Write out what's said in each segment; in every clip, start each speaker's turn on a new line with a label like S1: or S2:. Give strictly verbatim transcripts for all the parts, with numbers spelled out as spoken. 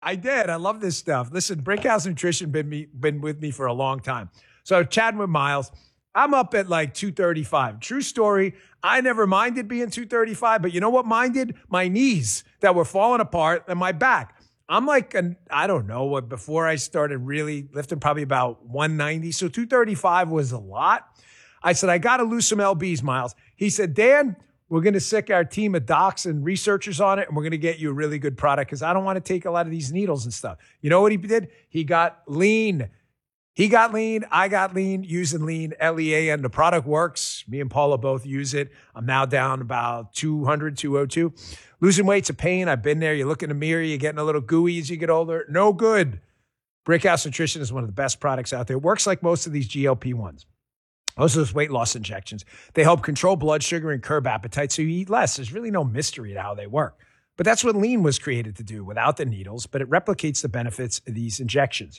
S1: I did. I love this stuff. Listen, Brickhouse Nutrition been me been with me for a long time. So chatting with Miles, I'm up at like two thirty-five. True story. I never minded being two thirty-five, but you know what minded? My knees that were falling apart and my back. I'm like, an, I don't know what, before I started really lifting, probably about one ninety. So two thirty-five was a lot. I said, I got to lose some L Bs, Miles. He said, Dan, we're going to sick our team of docs and researchers on it, and we're going to get you a really good product because I don't want to take a lot of these needles and stuff. You know what he did? He got lean. He got lean. I got lean using lean, L E A, and the product works. Me and Paula both use it. I'm now down about two hundred, two oh two. Losing weight's a pain. I've been there. You look in the mirror, you're getting a little gooey as you get older. No good. Brickhouse Nutrition is one of the best products out there. It works like most of these G L P ones. Most of those weight loss injections, they help control blood sugar and curb appetite so you eat less. There's really no mystery to how they work. But that's what lean was created to do without the needles, but it replicates the benefits of these injections.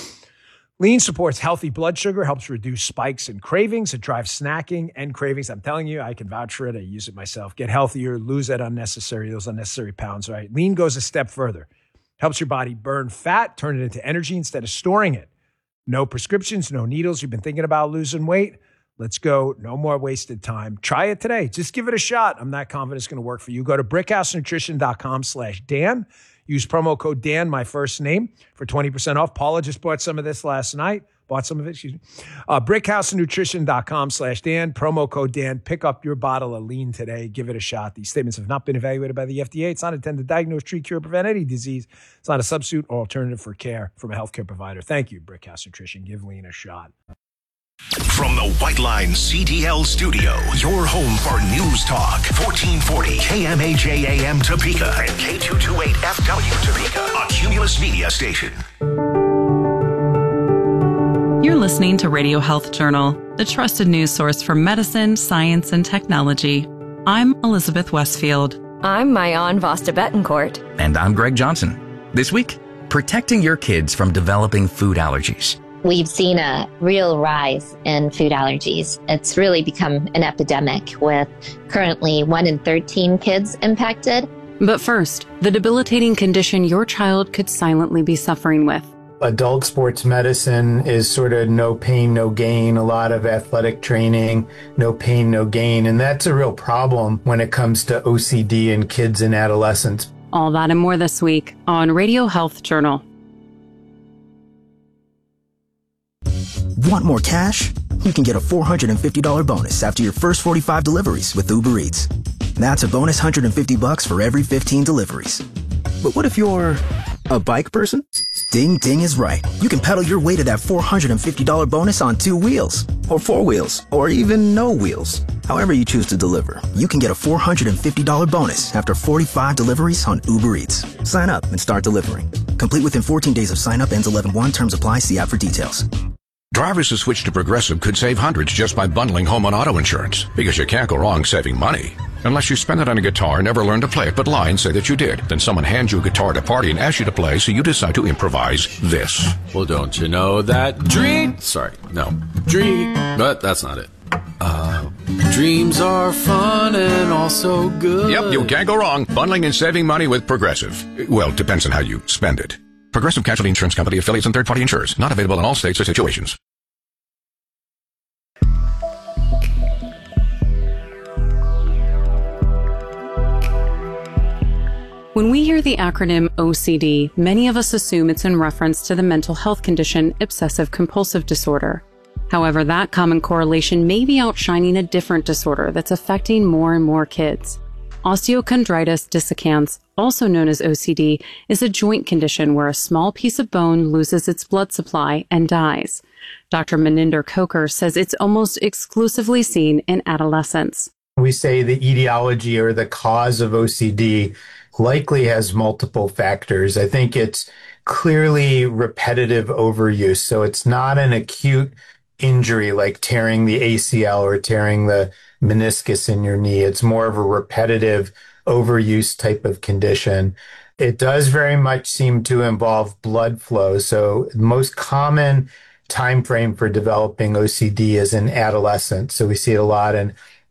S1: Lean supports healthy blood sugar, helps reduce spikes and cravings. It drives snacking and cravings. I'm telling you, I can vouch for it. I use it myself. Get healthier, lose that unnecessary, those unnecessary pounds, right? Lean goes a step further. Helps your body burn fat, turn it into energy instead of storing it. No prescriptions, no needles. You've been thinking about losing weight? Let's go. No more wasted time. Try it today. Just give it a shot. I'm not confident it's going to work for you. Go to brickhousenutrition.com slash Dan. Use promo code Dan, my first name, for twenty percent off. Paula just bought some of this last night. Bought some of it, excuse me. Uh, brickhousenutrition.com slash Dan. Promo code Dan. Pick up your bottle of lean today. Give it a shot. These statements have not been evaluated by the F D A. It's not intended to diagnose, treat, cure, prevent any disease. It's not a substitute or alternative for care from a healthcare provider. Thank you, Brickhouse Nutrition. Give lean a shot.
S2: From the White Line C D L studio, your home for News Talk, fourteen forty K M A J A M Topeka and K two twenty-eight F W Topeka, a Cumulus Media station.
S3: You're listening to Radio Health Journal, the trusted news source for medicine, science, and technology. I'm Elizabeth Westfield.
S4: I'm Mayan Vasta Betancourt.
S5: And I'm Greg Johnson. This week, protecting your kids from developing food allergies.
S6: We've seen a real rise in food allergies. It's really become an epidemic with currently one in thirteen kids impacted.
S3: But first, the debilitating condition your child could silently be suffering with.
S7: Adult sports medicine is sort of no pain, no gain, a lot of athletic training, no pain, no gain. And that's a real problem when it comes to O C D in kids and adolescents.
S3: All that and more this week on Radio Health Journal.
S8: Want more cash? You can get a four hundred fifty dollars bonus after your first forty-five deliveries with Uber Eats. That's a bonus one hundred fifty bucks for every fifteen deliveries. But what if you're a bike person? Ding Ding is right. You can pedal your way to that four hundred fifty dollars bonus on two wheels, or four wheels, or even no wheels. However you choose to deliver, you can get a four hundred fifty dollars bonus after forty-five deliveries on Uber Eats. Sign up and start delivering. Complete within fourteen days of sign up. Ends eleven one. Terms apply. See app for details.
S2: Drivers who switch to Progressive could save hundreds just by bundling home and auto insurance, because you can't go wrong saving money. Unless you spend it on a guitar and never learn to play it but lie and say that you did. Then someone hands you a guitar at a party and asks you to play, so you decide to improvise this.
S9: Well, don't you know that dream... Sorry, no. Dream... But that's not it. Uh, dreams are fun and also good.
S2: Yep, you can't go wrong bundling and saving money with Progressive. Well, depends on how you spend it. Progressive Casualty Insurance Company, affiliates, and third-party insurers. Not available in all states or situations.
S3: When we hear the acronym O C D, many of us assume it's in reference to the mental health condition obsessive-compulsive disorder. However, that common correlation may be outshining a different disorder that's affecting more and more kids. Osteochondritis dissecans, also known as O C D, is a joint condition where a small piece of bone loses its blood supply and dies. Doctor Maninder Coker says it's almost exclusively seen in adolescents.
S7: We say the etiology or the cause of O C D likely has multiple factors. I think it's clearly repetitive overuse. So it's not an acute injury like tearing the A C L or tearing the meniscus in your knee. It's more of a repetitive overuse type of condition. It does very much seem to involve blood flow. So the most common time frame for developing O C D is in adolescence. So we see it a lot in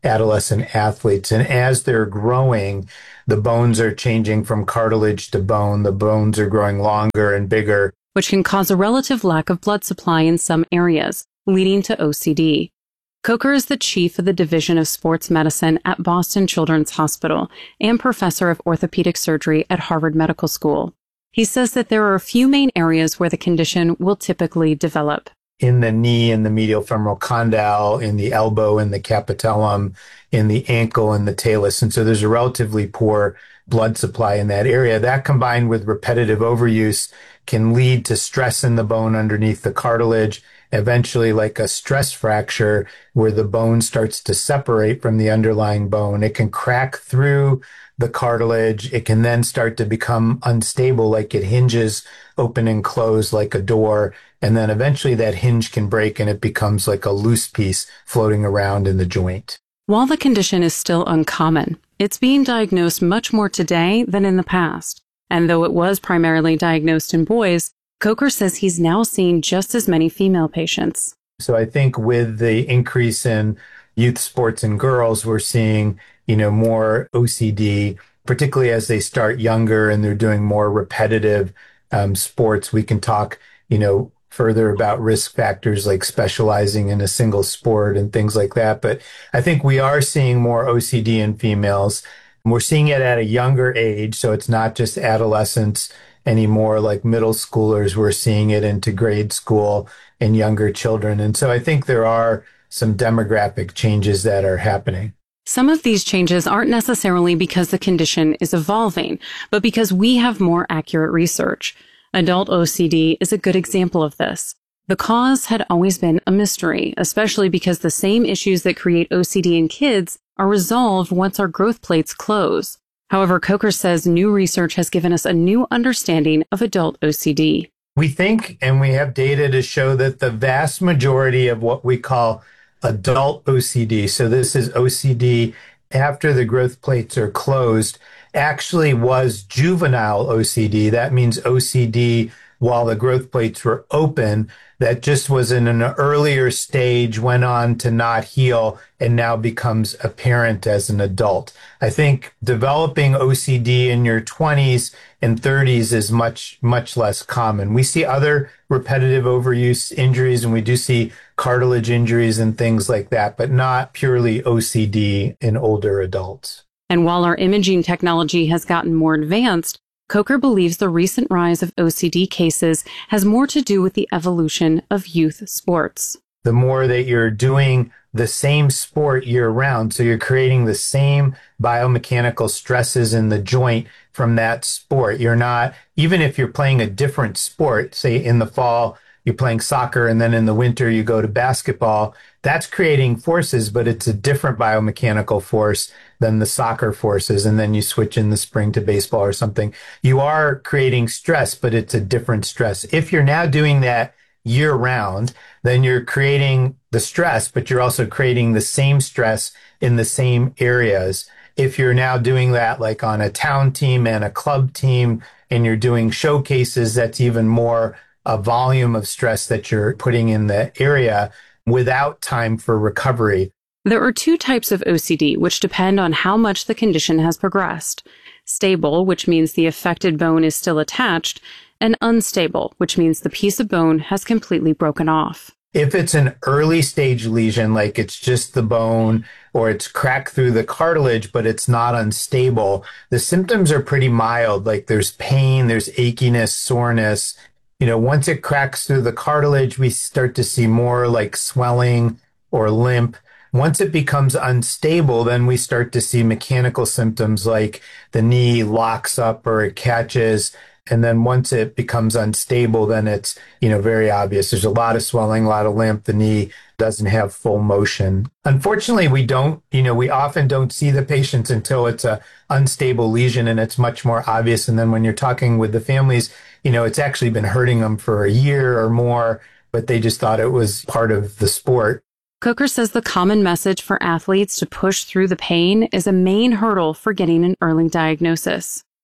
S7: adolescent athletes. And as they're growing, the bones are changing from cartilage to bone. The bones are growing longer and bigger,
S3: which can cause a relative lack of blood supply in some areas, leading to O C D. Coker is the chief of the Division of Sports Medicine at Boston Children's Hospital and professor of orthopedic surgery at Harvard Medical School. He says that there are a few main areas where the condition will typically develop.
S7: In the knee, in the medial femoral condyle, in the elbow, in the capitellum, in the ankle, and the talus. And so there's a relatively poor blood supply in that area. That combined with repetitive overuse can lead to stress in the bone underneath the cartilage, eventually like a stress fracture where the bone starts to separate from the underlying bone. It can crack through the cartilage. It can then start to become unstable, like it hinges open and close like a door. And then eventually that hinge can break and it becomes like a loose piece floating around in the joint.
S3: While the condition is still uncommon, it's being diagnosed much more today than in the past. And though it was primarily diagnosed in boys, Coker says he's now seeing just as many female patients.
S7: So I think with the increase in youth sports in girls, we're seeing, you know, more O C D, particularly as they start younger and they're doing more repetitive um, sports. We can talk, you know, further about risk factors like specializing in a single sport and things like that. But I think we are seeing more O C D in females. We're seeing it at a younger age. So it's not just adolescents anymore, like middle schoolers. We're seeing it into grade school and younger children. And so I think there are some demographic changes that are happening.
S3: Some of these changes aren't necessarily because the condition is evolving, but because we have more accurate research. Adult O C D is a good example of this. The cause had always been a mystery, especially because the same issues that create O C D in kids are resolved once our growth plates close. However, Coker says new research has given us a new understanding of adult O C D.
S7: We think, and we have data to show that the vast majority of what we call adult O C D, so this is O C D after the growth plates are closed, actually was juvenile O C D. That means O C D while the growth plates were open, that just was in an earlier stage, went on to not heal, and now becomes apparent as an adult. I think developing O C D in your twenties and thirties is much, much less common. We see other repetitive overuse injuries, and we do see cartilage injuries and things like that, but not purely O C D in older adults.
S3: And while our imaging technology has gotten more advanced, Coker believes the recent rise of O C D cases has more to do with the evolution of youth sports.
S7: The more that you're doing the same sport year round, so you're creating the same biomechanical stresses in the joint from that sport. You're not, even if you're playing a different sport, say in the fall, you're playing soccer, and then in the winter you go to basketball, that's creating forces, but it's a different biomechanical force than the soccer forces. And then you switch in the spring to baseball or something. You are creating stress, but it's a different stress. If you're now doing that year round, then you're creating the stress, but you're also creating the same stress in the same areas. If you're now doing that like on a town team and a club team, and you're doing showcases, that's even more a volume of stress that you're putting in the area without time for recovery.
S3: There are two types of O C D, which depend on how much the condition has progressed. Stable, which means the affected bone is still attached, and unstable, which means the piece of bone has completely broken off.
S7: If it's an early stage lesion, like it's just the bone or it's cracked through the cartilage, but it's not unstable, the symptoms are pretty mild. Like there's pain, there's achiness, soreness. You know, once it cracks through the cartilage, we start to see more like swelling or limp. Once it becomes unstable, then we start to see mechanical symptoms like the knee locks up or it catches. And then once it becomes unstable, then it's, you know, very obvious. There's a lot of swelling, a lot of limp. The knee doesn't have full motion. Unfortunately, we don't, you know, we often don't see the patients until it's a unstable lesion and it's much more obvious. And then when you're talking with the families, you know, it's actually been hurting them for a year or more, but they just thought it was part of the sport.
S3: Coker says the common message for athletes to push through the pain is a main hurdle for getting an early diagnosis.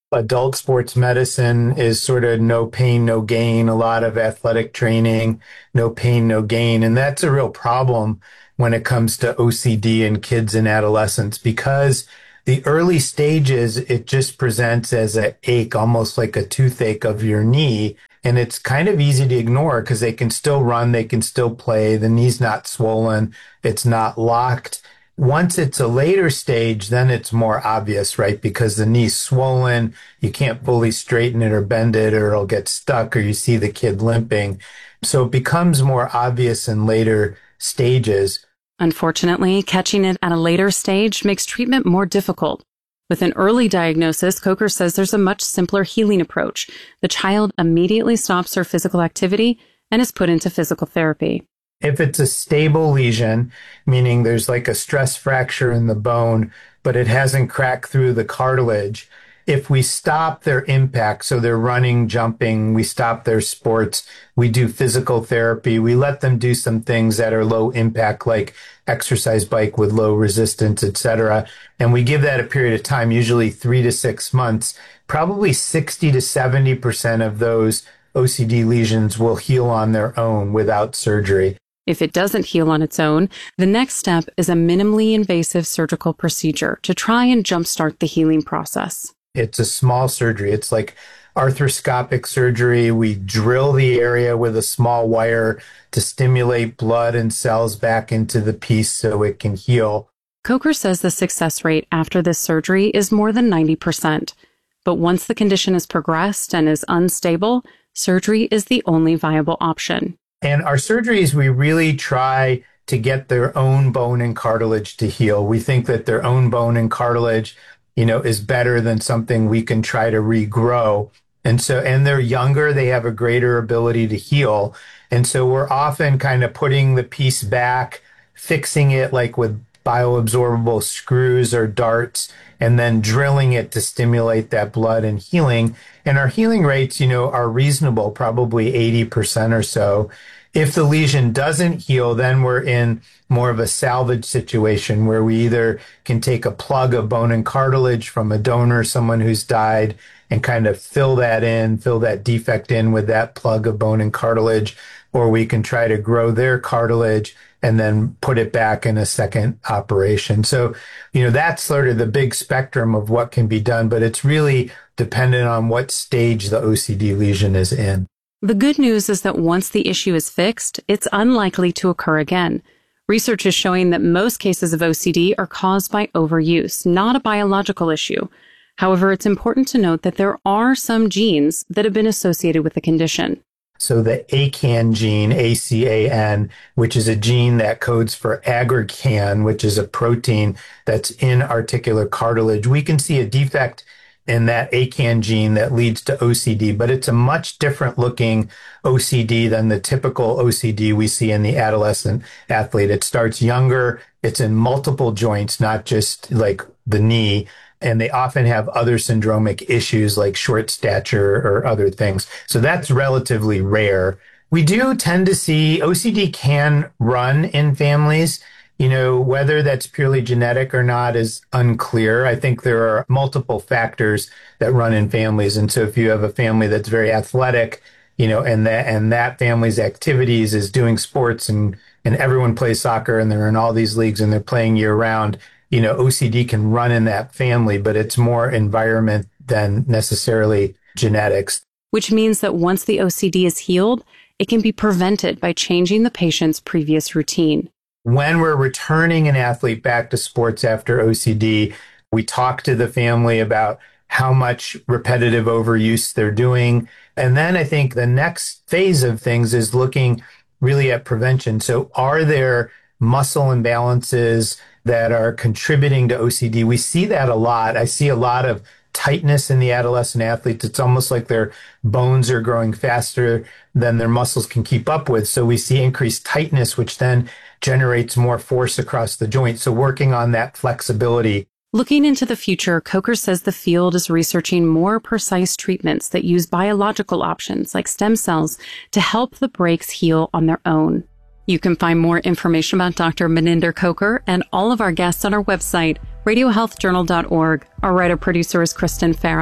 S7: Adult sports medicine is sort of no pain, no gain, a lot of athletic training, no pain, no gain. And that's a real problem when it comes to O C D in kids and adolescents, because the early stages, it just presents as an ache, almost like a toothache of your knee. And it's kind of easy to ignore because they can still run, they can still play, the knee's not swollen, it's not locked. Once it's a later stage, then it's more obvious, right? Because the knee's swollen, you can't fully straighten it or bend it, or it'll get stuck, or you see the kid limping. So it becomes more obvious in later stages.
S3: Unfortunately, catching it at a later stage makes treatment more difficult. With an early diagnosis, Coker says there's a much simpler healing approach. The child immediately stops their physical activity and is put into physical therapy.
S7: If it's a stable lesion, meaning there's like a stress fracture in the bone, but it hasn't cracked through the cartilage, if we stop their impact, so they're running, jumping, we stop their sports, we do physical therapy, we let them do some things that are low impact, like exercise bike with low resistance, et cetera. And we give that a period of time, usually three to six months, probably sixty to seventy percent of those O C D lesions will heal on their own without surgery.
S3: If it doesn't heal on its own, the next step is a minimally invasive surgical procedure to try and jumpstart the healing process.
S7: It's a small surgery. It's like arthroscopic surgery. We drill the area with a small wire to stimulate blood and cells back into the piece so it can heal.
S3: Coker says the success rate after this surgery is more than ninety percent. But once the condition has progressed and is unstable, surgery is the only viable option.
S7: And our surgeries, we really try to get their own bone and cartilage to heal. We think that their own bone and cartilage, you know, is better than something we can try to regrow. And so, and they're younger, they have a greater ability to heal. And so we're often kind of putting the piece back, fixing it like with bioabsorbable screws or darts, and then drilling it to stimulate that blood and healing. And our healing rates, you know, are reasonable, probably eighty percent or so. If the lesion doesn't heal, then we're in more of a salvage situation where we either can take a plug of bone and cartilage from a donor, someone who's died, and kind of fill that in, fill that defect in with that plug of bone and cartilage, or we can try to grow their cartilage and then put it back in a second operation. So, you know, that's sort of the big spectrum of what can be done, but it's really dependent on what stage the O C D lesion is in.
S3: The good news is that once the issue is fixed, it's unlikely to occur again. Research is showing that most cases of O C D are caused by overuse, not a biological issue. However, it's important to note that there are some genes that have been associated with the condition.
S7: So the A C A N gene, A C A N, which is a gene that codes for aggrecan, which is a protein that's in articular cartilage. We can see a defect in that A C A N gene that leads to O C D, but it's a much different looking O C D than the typical O C D we see in the adolescent athlete. It starts younger. It's in multiple joints, not just like the knee. And they often have other syndromic issues like short stature or other things. So that's relatively rare. We do tend to see O C D can run in families. You know, whether that's purely genetic or not is unclear. I think there are multiple factors that run in families. And so if you have a family that's very athletic, you know, and that, and that family's activities is doing sports and, and everyone plays soccer and they're in all these leagues and they're playing year round, you know, O C D can run in that family, but it's more environment than necessarily genetics.
S3: Which means that once the O C D is healed, it can be prevented by changing the patient's previous routine.
S7: When we're returning an athlete back to sports after O C D, we talk to the family about how much repetitive overuse they're doing. And then I think the next phase of things is looking really at prevention. So are there muscle imbalances that are contributing to O C D? We see that a lot. I see a lot of tightness in the adolescent athletes. It's almost like their bones are growing faster than their muscles can keep up with. So we see increased tightness, which then generates more force across the joint. So working on that flexibility.
S3: Looking into the future, Coker says the field is researching more precise treatments that use biological options like stem cells to help the breaks heal on their own. You can find more information about Doctor Meninder Coker and all of our guests on our website, radio health journal dot org. Our writer-producer is Kristen Farah.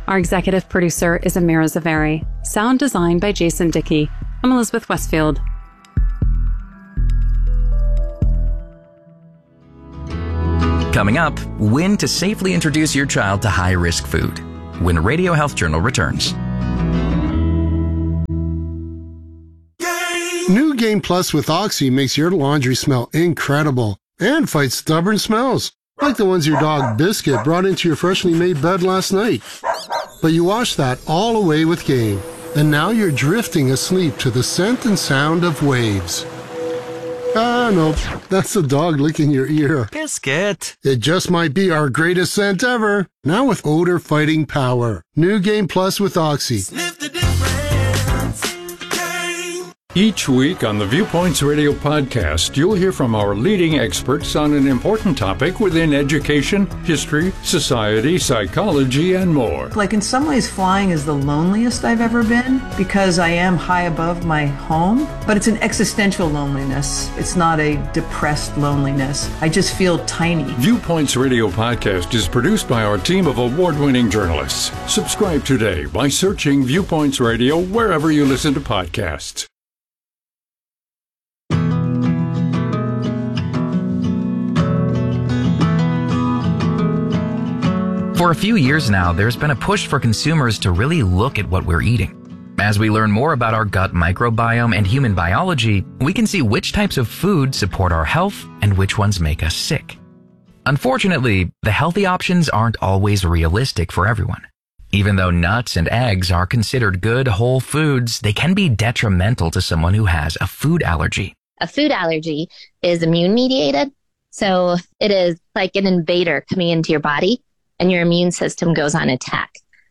S3: Our executive producer is Amira Zaveri. Sound design by Jason Dickey. I'm Elizabeth Westfield.
S5: Coming up, when to safely introduce your child to high-risk food. When Radio Health Journal returns.
S10: New Game Plus with Oxy makes your laundry smell incredible and fights stubborn smells, like the ones your dog Biscuit brought into your freshly made bed last night. But you washed that all away with Game, and now you're drifting asleep to the scent and sound of waves. Ah, no, that's the dog licking your ear.
S5: Biscuit.
S10: It just might be our greatest scent ever, now with odor-fighting power. New Game Plus with Oxy.
S11: Sniff the difference. Each week on the Viewpoints Radio podcast, you'll hear from our leading experts on an important topic within education, history, society, psychology, and more.
S12: Like, in some ways, flying is the loneliest I've ever been because I am high above my home, but it's an existential loneliness. It's not a depressed loneliness. I just feel tiny.
S11: Viewpoints Radio podcast is produced by our team of award-winning journalists. Subscribe today by searching Viewpoints Radio wherever you listen to podcasts.
S5: For a few years now, there's been a push for consumers to really look at what we're eating. As we learn more about our gut microbiome and human biology, we can see which types of food support our health and which ones make us sick. Unfortunately, the healthy options aren't always realistic for everyone. Even though nuts and eggs are considered good whole foods, they can be detrimental to someone who has a food allergy.
S6: A food allergy is immune mediated. So it is like an invader coming into your body, and your immune system goes on attack.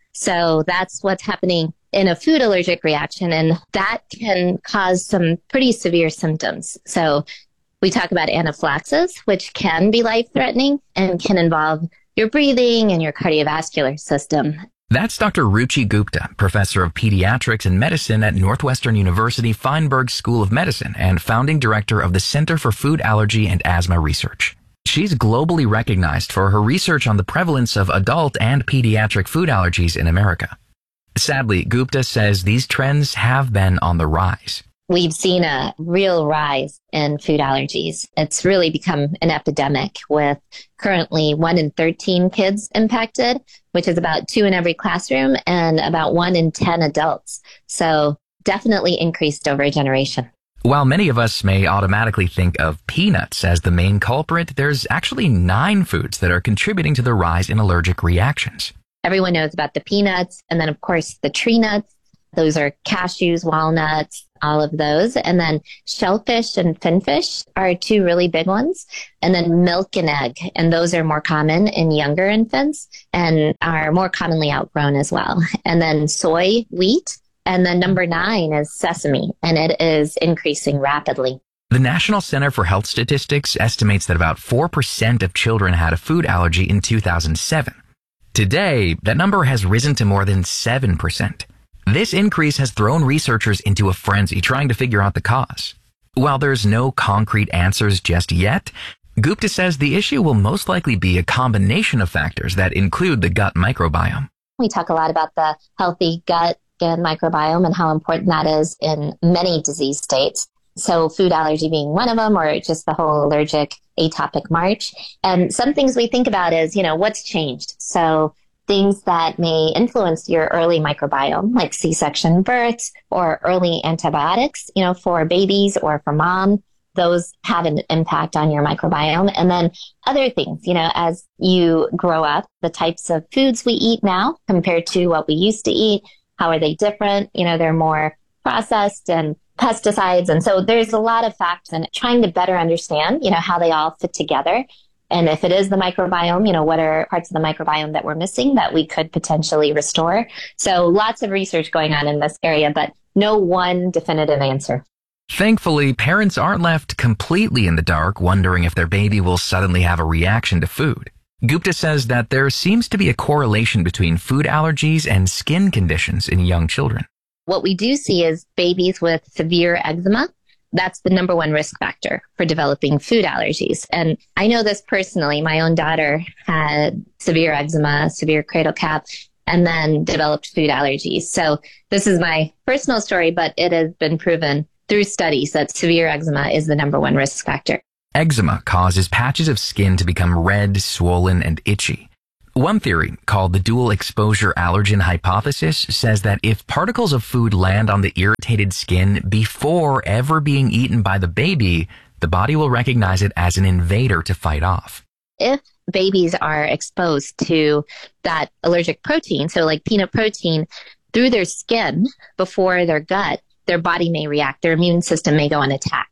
S6: So that's what's happening in a food allergic reaction, and that can cause some pretty severe symptoms. So we talk about anaphylaxis, which can be life-threatening and can involve your breathing and your cardiovascular system.
S5: That's Doctor Ruchi Gupta, professor of pediatrics and medicine at Northwestern University Feinberg School of Medicine and founding director of the Center for Food Allergy and Asthma Research. She's globally recognized for her research on the prevalence of adult and pediatric food allergies in America. Sadly, Gupta says these trends have been on the rise.
S6: We've seen a real rise in food allergies. It's really become an epidemic with currently one in thirteen kids impacted, which is about two in every classroom, and about one in ten adults. So definitely increased over a generation.
S5: While many of us may automatically think of peanuts as the main culprit, there's actually nine foods that are contributing to the rise in allergic reactions.
S6: Everyone knows about the peanuts, and then, of course, the tree nuts. Those are cashews, walnuts, all of those. And then shellfish and finfish are two really big ones. And then milk and egg. And those are more common in younger infants and are more commonly outgrown as well. And then soy, wheat. And then number nine is sesame, and it is increasing rapidly.
S5: The National Center for Health Statistics estimates that about four percent of children had a food allergy in two thousand seven. Today, that number has risen to more than seven percent. This increase has thrown researchers into a frenzy trying to figure out the cause. While there's no concrete answers just yet, Gupta says the issue will most likely be a combination of factors that include the gut microbiome.
S6: We talk a lot about the healthy gut and microbiome and how important that is in many disease states. So food allergy being one of them, or just the whole allergic atopic march. And some things we think about is, you know, what's changed? So things that may influence your early microbiome, like C-section births or early antibiotics, you know, for babies or for mom, those have an impact on your microbiome. And then other things, you know, as you grow up, the types of foods we eat now compared to what we used to eat, how are they different? You know, they're more processed and pesticides. And so there's a lot of factors, and trying to better understand, you know, how they all fit together. And if it is the microbiome, you know, what are parts of the microbiome that we're missing that we could potentially restore? So lots of research going on in this area, but no one definitive answer.
S5: Thankfully, parents aren't left completely in the dark wondering if their baby will suddenly have a reaction to food. Gupta says that there seems to be a correlation between food allergies and skin conditions in young children.
S6: What we do see is babies with severe eczema. That's the number one risk factor for developing food allergies. And I know this personally. My own daughter had severe eczema, severe cradle cap, and then developed food allergies. So this is my personal story, but it has been proven through studies that severe eczema is the number one risk factor.
S5: Eczema causes patches of skin to become red, swollen, and itchy. One theory, called the dual exposure allergen hypothesis, says that if particles of food land on the irritated skin before ever being eaten by the baby, the body will recognize it as an invader to fight off.
S6: If babies are exposed to that allergic protein, so like peanut protein, through their skin before their gut, their body may react, their immune system may go on attack.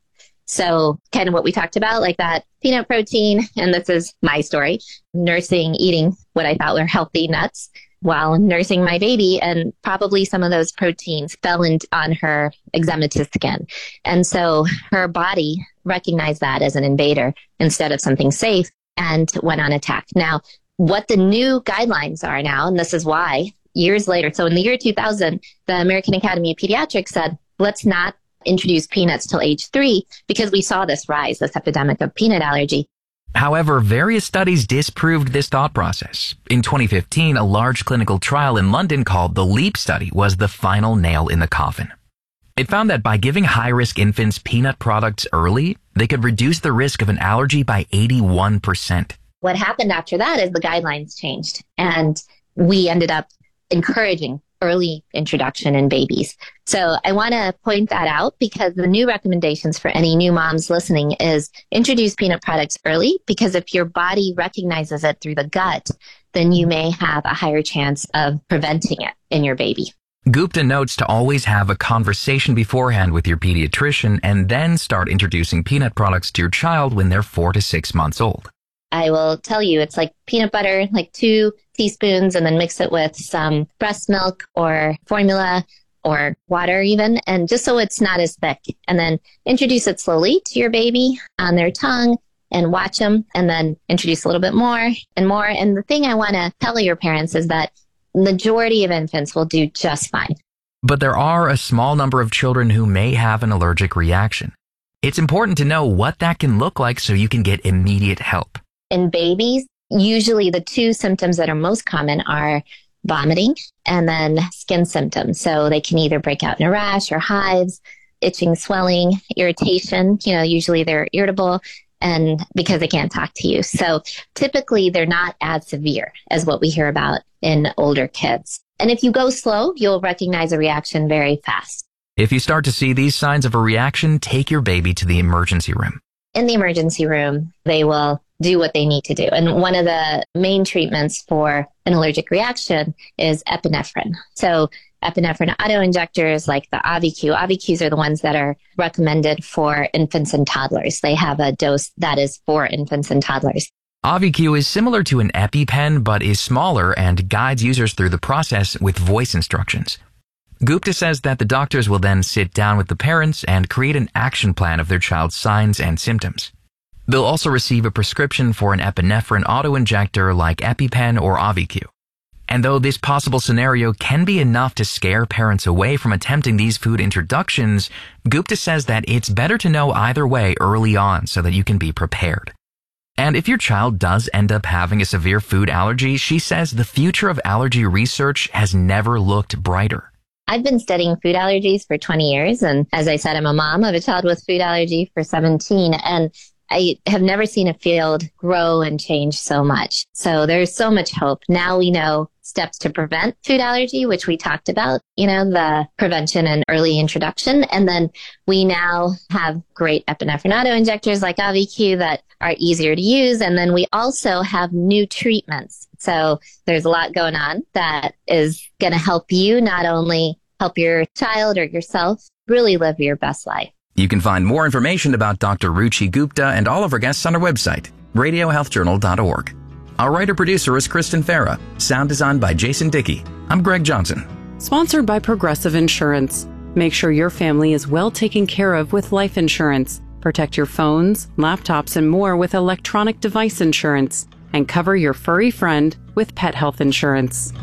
S6: So kind of what we talked about, like that peanut protein, and this is my story, nursing, eating what I thought were healthy nuts while nursing my baby, and probably some of those proteins fell in on her eczematous skin. And so her body recognized that as an invader instead of something safe and went on attack. Now, what the new guidelines are now, and this is why years later, so in the year two thousand, the American Academy of Pediatrics said, let's not introduce peanuts till age three, because we saw this rise, this epidemic of peanut allergy.
S5: However, various studies disproved this thought process. In twenty fifteen, a large clinical trial in London called the LEAP study was the final nail in the coffin. It found that by giving high-risk infants peanut products early, they could reduce the risk of an allergy by eighty-one percent.
S6: What happened after that is the guidelines changed, and we ended up encouraging early introduction in babies. So I want to point that out, because the new recommendations for any new moms listening is introduce peanut products early, because if your body recognizes it through the gut, then you may have a higher chance of preventing it in your baby.
S5: Gupta notes to always have a conversation beforehand with your pediatrician and then start introducing peanut products to your child when they're four to six months old.
S6: I will tell you, it's like peanut butter, like two teaspoons, and then mix it with some breast milk or formula or water even, and just so it's not as thick. And then introduce it slowly to your baby on their tongue and watch them, and then introduce a little bit more and more. And the thing I want to tell your parents is that majority of infants will do just fine.
S5: But there are a small number of children who may have an allergic reaction. It's important to know what that can look like so you can get immediate help.
S6: In babies, usually the two symptoms that are most common are vomiting and then skin symptoms. So they can either break out in a rash or hives, itching, swelling, irritation. You know, usually they're irritable and because they can't talk to you. So typically they're not as severe as what we hear about in older kids. And if you go slow, you'll recognize a reaction very fast.
S5: If you start to see these signs of a reaction, take your baby to the emergency room.
S6: In the emergency room, they will do what they need to do. And one of the main treatments for an allergic reaction is epinephrine. So epinephrine auto-injectors like the Auvi-Q. Auvi-Qs are the ones that are recommended for infants and toddlers. They have a dose that is for infants and toddlers.
S5: Auvi-Q is similar to an EpiPen, but is smaller and guides users through the process with voice instructions. Gupta says that the doctors will then sit down with the parents and create an action plan of their child's signs and symptoms. They'll also receive a prescription for an epinephrine auto-injector like EpiPen or Auvi-Q. And though this possible scenario can be enough to scare parents away from attempting these food introductions, Gupta says that it's better to know either way early on so that you can be prepared. And if your child does end up having a severe food allergy, she says the future of allergy research has never looked brighter.
S6: I've been studying food allergies for twenty years. And as I said, I'm a mom of a child with food allergy for seventeen. And I have never seen a field grow and change so much. So there's so much hope. Now we know steps to prevent food allergy, which we talked about, you know, the prevention and early introduction. And then we now have great epinephrine auto-injectors like Auvi-Q that are easier to use. And then we also have new treatments. So there's a lot going on that is going to help you not only help your child or yourself really live your best life.
S5: You can find more information about Doctor Ruchi Gupta and all of our guests on our website, radio health journal dot org. Our writer-producer is Kristen Farah. Sound design by Jason Dickey. I'm Greg Johnson.
S3: Sponsored by Progressive Insurance. Make sure your family is well taken care of with life insurance. Protect your phones, laptops, and more with electronic device insurance. And cover your furry friend with pet health insurance.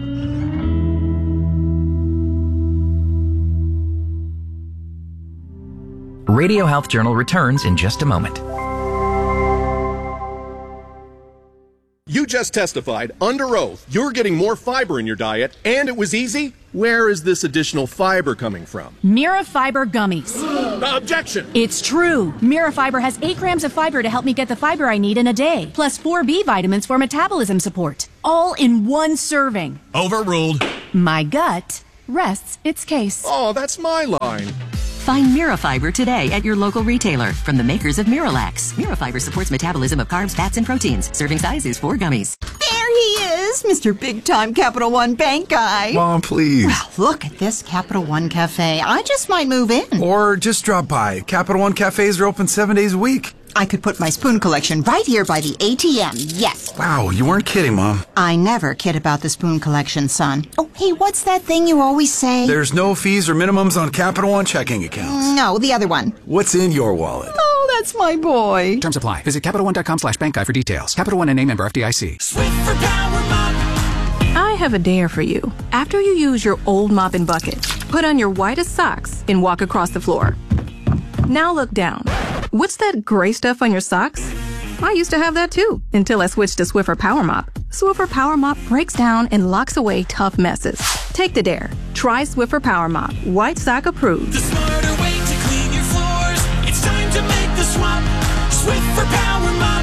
S5: Radio Health Journal returns in just a moment.
S1: You
S13: just testified under oath you're getting more fiber in your diet and it was easy. Where is this additional fiber coming from?
S14: Mira Fiber Gummies.
S13: Objection!
S14: It's true. Mira Fiber has eight grams of fiber to help me get the fiber I need in a day, plus four B vitamins for metabolism support, all in one serving.
S13: Overruled.
S14: My gut rests its case.
S13: Oh, that's my line.
S15: Find Mira Fiber today at your local retailer from the makers of Miralax. Mira Fiber supports metabolism of carbs, fats, and proteins. Serving size is four gummies.
S16: There he is, Mister Big Time Capital One Bank Guy.
S17: Mom, please.
S16: Well, look at this Capital One Cafe. I just might move in.
S17: Or just drop by. Capital One cafes are open seven days a week.
S16: I could put my spoon collection right here by the A T M, yes.
S17: Wow, you weren't kidding, Mom.
S16: I never kid about the spoon collection, son. Oh, hey, what's that thing you always say?
S17: There's no fees or minimums on Capital One checking accounts.
S16: No, the other one.
S17: What's in your wallet?
S16: Oh, that's my boy.
S18: Terms apply. Visit CapitalOne.com slash bank guy for details. Capital One and a member F D I C.
S19: Swift for Power Mop.
S20: I have a dare for you. After you use your old mop and bucket, put on your whitest socks and walk across the floor. Now look down. What's that gray stuff on your socks? I used to have that too, until I switched to Swiffer Power Mop. Swiffer Power Mop breaks down and locks away tough messes. Take the dare. Try Swiffer Power Mop. White sock approved.
S19: The smarter way to clean your floors. It's time to make the swap. Swiffer Power Mop.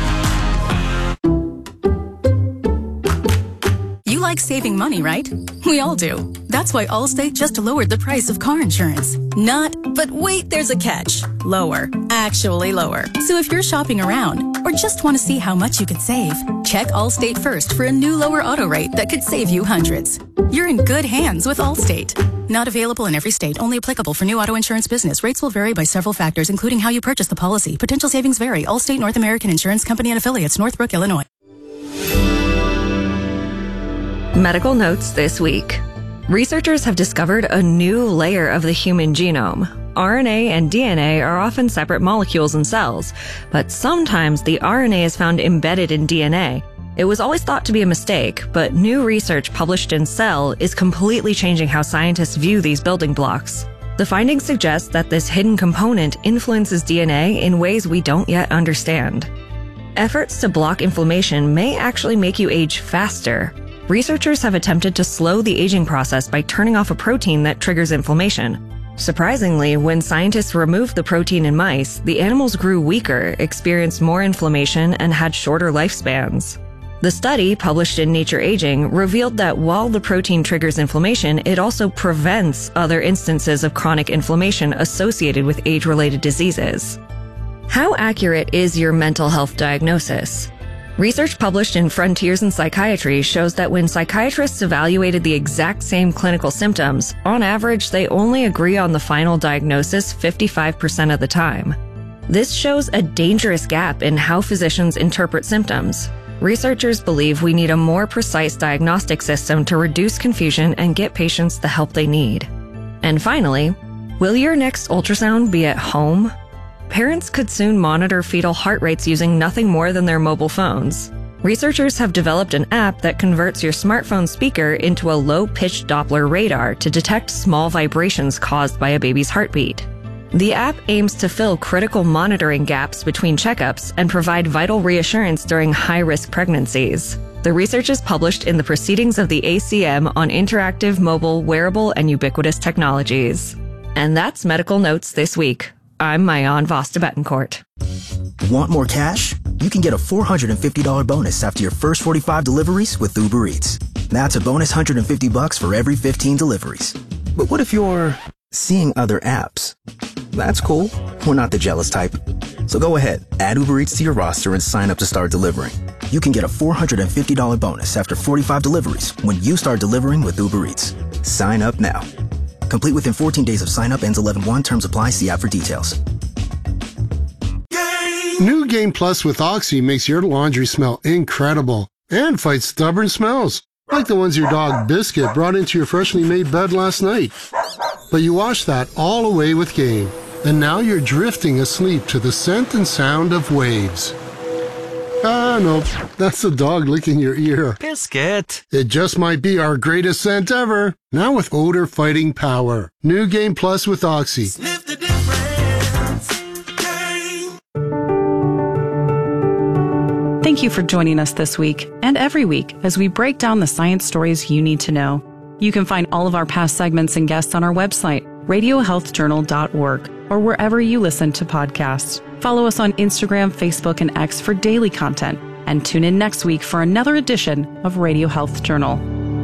S21: You like saving money, right? We all do. That's why Allstate just lowered the price of car insurance. Not, but wait, there's a catch. Lower. Actually lower. So if you're shopping around or just want to see how much you could save, check Allstate first for a new lower auto rate that could save you hundreds. You're in good hands with Allstate. Not available in every state. Only applicable for new auto insurance business. Rates will vary by several factors, including how you purchase the policy. Potential savings vary. Allstate North American Insurance Company and Affiliates, Northbrook, Illinois.
S4: Medical notes this week. Researchers have discovered a new layer of the human genome. R N A and D N A are often separate molecules in cells, but sometimes the R N A is found embedded in D N A. It was always thought to be a mistake, but new research published in Cell is completely changing how scientists view these building blocks. The findings suggest that this hidden component influences D N A in ways we don't yet understand. Efforts to block inflammation may actually make you age faster. Researchers have attempted to slow the aging process by turning off a protein that triggers inflammation. Surprisingly, when scientists removed the protein in mice, the animals grew weaker, experienced more inflammation, and had shorter lifespans. The study, published in Nature Aging, revealed that while the protein triggers inflammation, it also prevents other instances of chronic inflammation associated with age-related diseases. How accurate is your mental health diagnosis? Research published in Frontiers in Psychiatry shows that when psychiatrists evaluated the exact same clinical symptoms, on average, they only agree on the final diagnosis fifty-five percent of the time. This shows a dangerous gap in how physicians interpret symptoms. Researchers believe we need a more precise diagnostic system to reduce confusion and get patients the help they need. And finally, will your next ultrasound be at home? Parents could soon monitor fetal heart rates using nothing more than their mobile phones. Researchers have developed an app that converts your smartphone speaker into a low-pitched Doppler radar to detect small vibrations caused by a baby's heartbeat. The app aims to fill critical monitoring gaps between checkups and provide vital reassurance during high-risk pregnancies. The research is published in the Proceedings of the A C M on Interactive, Mobile, Wearable, and Ubiquitous Technologies. And that's Medical Notes this week. I'm Mayan Vasta Betancourt.
S8: Want more cash? You can get a four hundred fifty dollars bonus after your first forty-five deliveries with Uber Eats. That's a bonus one hundred fifty bucks for every fifteen deliveries. But what if you're seeing other apps? That's cool. We're not the jealous type. So go ahead, add Uber Eats to your roster and sign up to start delivering. You can get a four hundred fifty dollars bonus after forty-five deliveries when you start delivering with Uber Eats. Sign up now. Complete within fourteen days of sign up, ends eleven one. Terms apply. See app for details.
S10: New Game Plus with Oxy makes your laundry smell incredible and fights stubborn smells, like the ones your dog Biscuit brought into your freshly made bed last night. But you washed that all away with Game, and now you're drifting asleep to the scent and sound of waves. Ah, no, that's the dog licking your ear.
S22: Biscuit.
S10: It just might be our greatest scent ever. Now with odor fighting power. New Game Plus with Oxy.
S19: Sniff the difference. Game.
S3: Thank you for joining us this week and every week as we break down the science stories you need to know. You can find all of our past segments and guests on our website, radio health journal dot org, or wherever you listen to podcasts. Follow us on Instagram, Facebook, and X for daily content, and tune in next week for another edition of Radio Health Journal.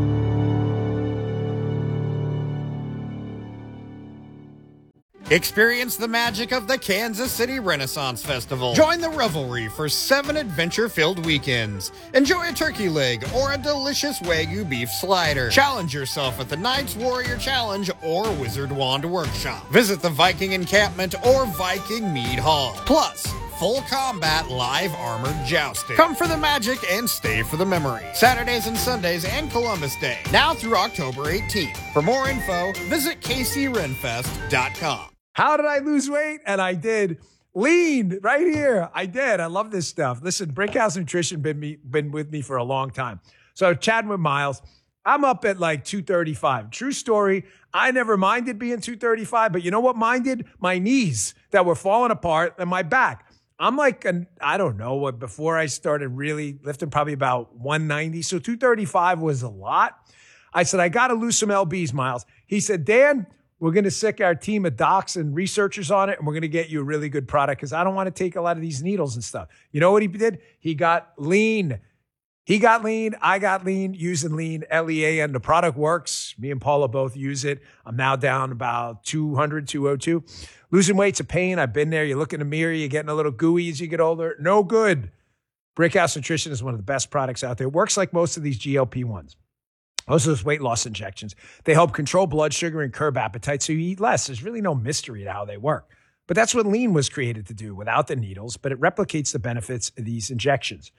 S9: Experience the magic of the Kansas City Renaissance Festival. Join the revelry for seven adventure-filled weekends. Enjoy a turkey leg or a delicious Wagyu beef slider. Challenge yourself at the Knights Warrior Challenge or Wizard Wand Workshop. Visit the Viking Encampment or Viking Mead Hall. Plus, full combat live armored jousting. Come for the magic and stay for the memory. Saturdays and Sundays and Columbus Day. Now through October eighteenth. For more info, visit k c renfest dot com.
S1: How did I lose weight? And I did. Lean right here. I did. I love this stuff. Listen, Brickhouse Nutrition been me been with me for a long time. So chatting with Miles, I'm up at like two thirty-five. True story. I never minded being two thirty-five, but you know what minded? My knees that were falling apart and my back. I'm like, an, I don't know what, before I started really lifting, probably about one ninety. So two thirty-five was a lot. I said, I got to lose some L Bs, Miles. He said, Dan, we're going to sick our team of docs and researchers on it, and we're going to get you a really good product because I don't want to take a lot of these needles and stuff. You know what he did? He got lean. He got lean. I got lean using lean, L E A, and the product works. Me and Paula both use it. I'm now down about two hundred, two oh two. Losing weight's a pain. I've been there. You look in the mirror, you're getting a little gooey as you get older. No good. Brickhouse Nutrition is one of the best products out there. It works like most of these G L P ones. Most of those weight loss injections. They help control blood sugar and curb appetite so you eat less. There's really no mystery to how they work. But that's what lean was created to do without the needles, but it replicates the benefits of these injections.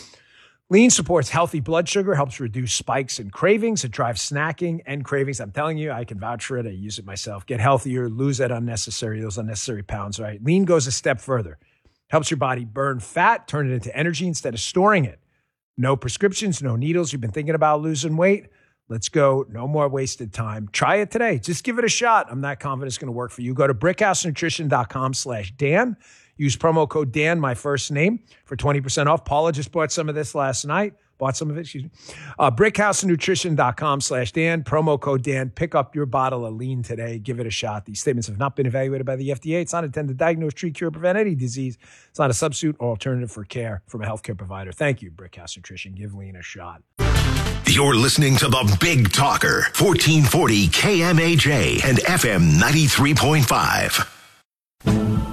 S1: Lean supports healthy blood sugar, helps reduce spikes and cravings. It drives snacking and cravings. I'm telling you, I can vouch for it. I use it myself. Get healthier, lose that unnecessary, those unnecessary pounds, right? Lean goes a step further. Helps your body burn fat, turn it into energy instead of storing it. No prescriptions, no needles. You've been thinking about losing weight? Let's go. No more wasted time. Try it today. Just give it a shot. I'm not confident it's going to work for you. Go to brickhouse nutrition dot com slash Dan. Use promo code Dan, my first name, for twenty percent off. Paula just bought some of this last night. Bought some of it, excuse me. Uh, brickhouse nutrition dot com slash Dan. Promo code Dan. Pick up your bottle of lean today. Give it a shot. These statements have not been evaluated by the F D A. It's not intended to diagnose, treat, cure, prevent any disease. It's not a substitute or alternative for care from a healthcare provider. Thank you, Brickhouse Nutrition. Give lean a shot.
S22: You're listening to The Big Talker, fourteen forty K M A J and F M ninety-three point five.
S23: Atomic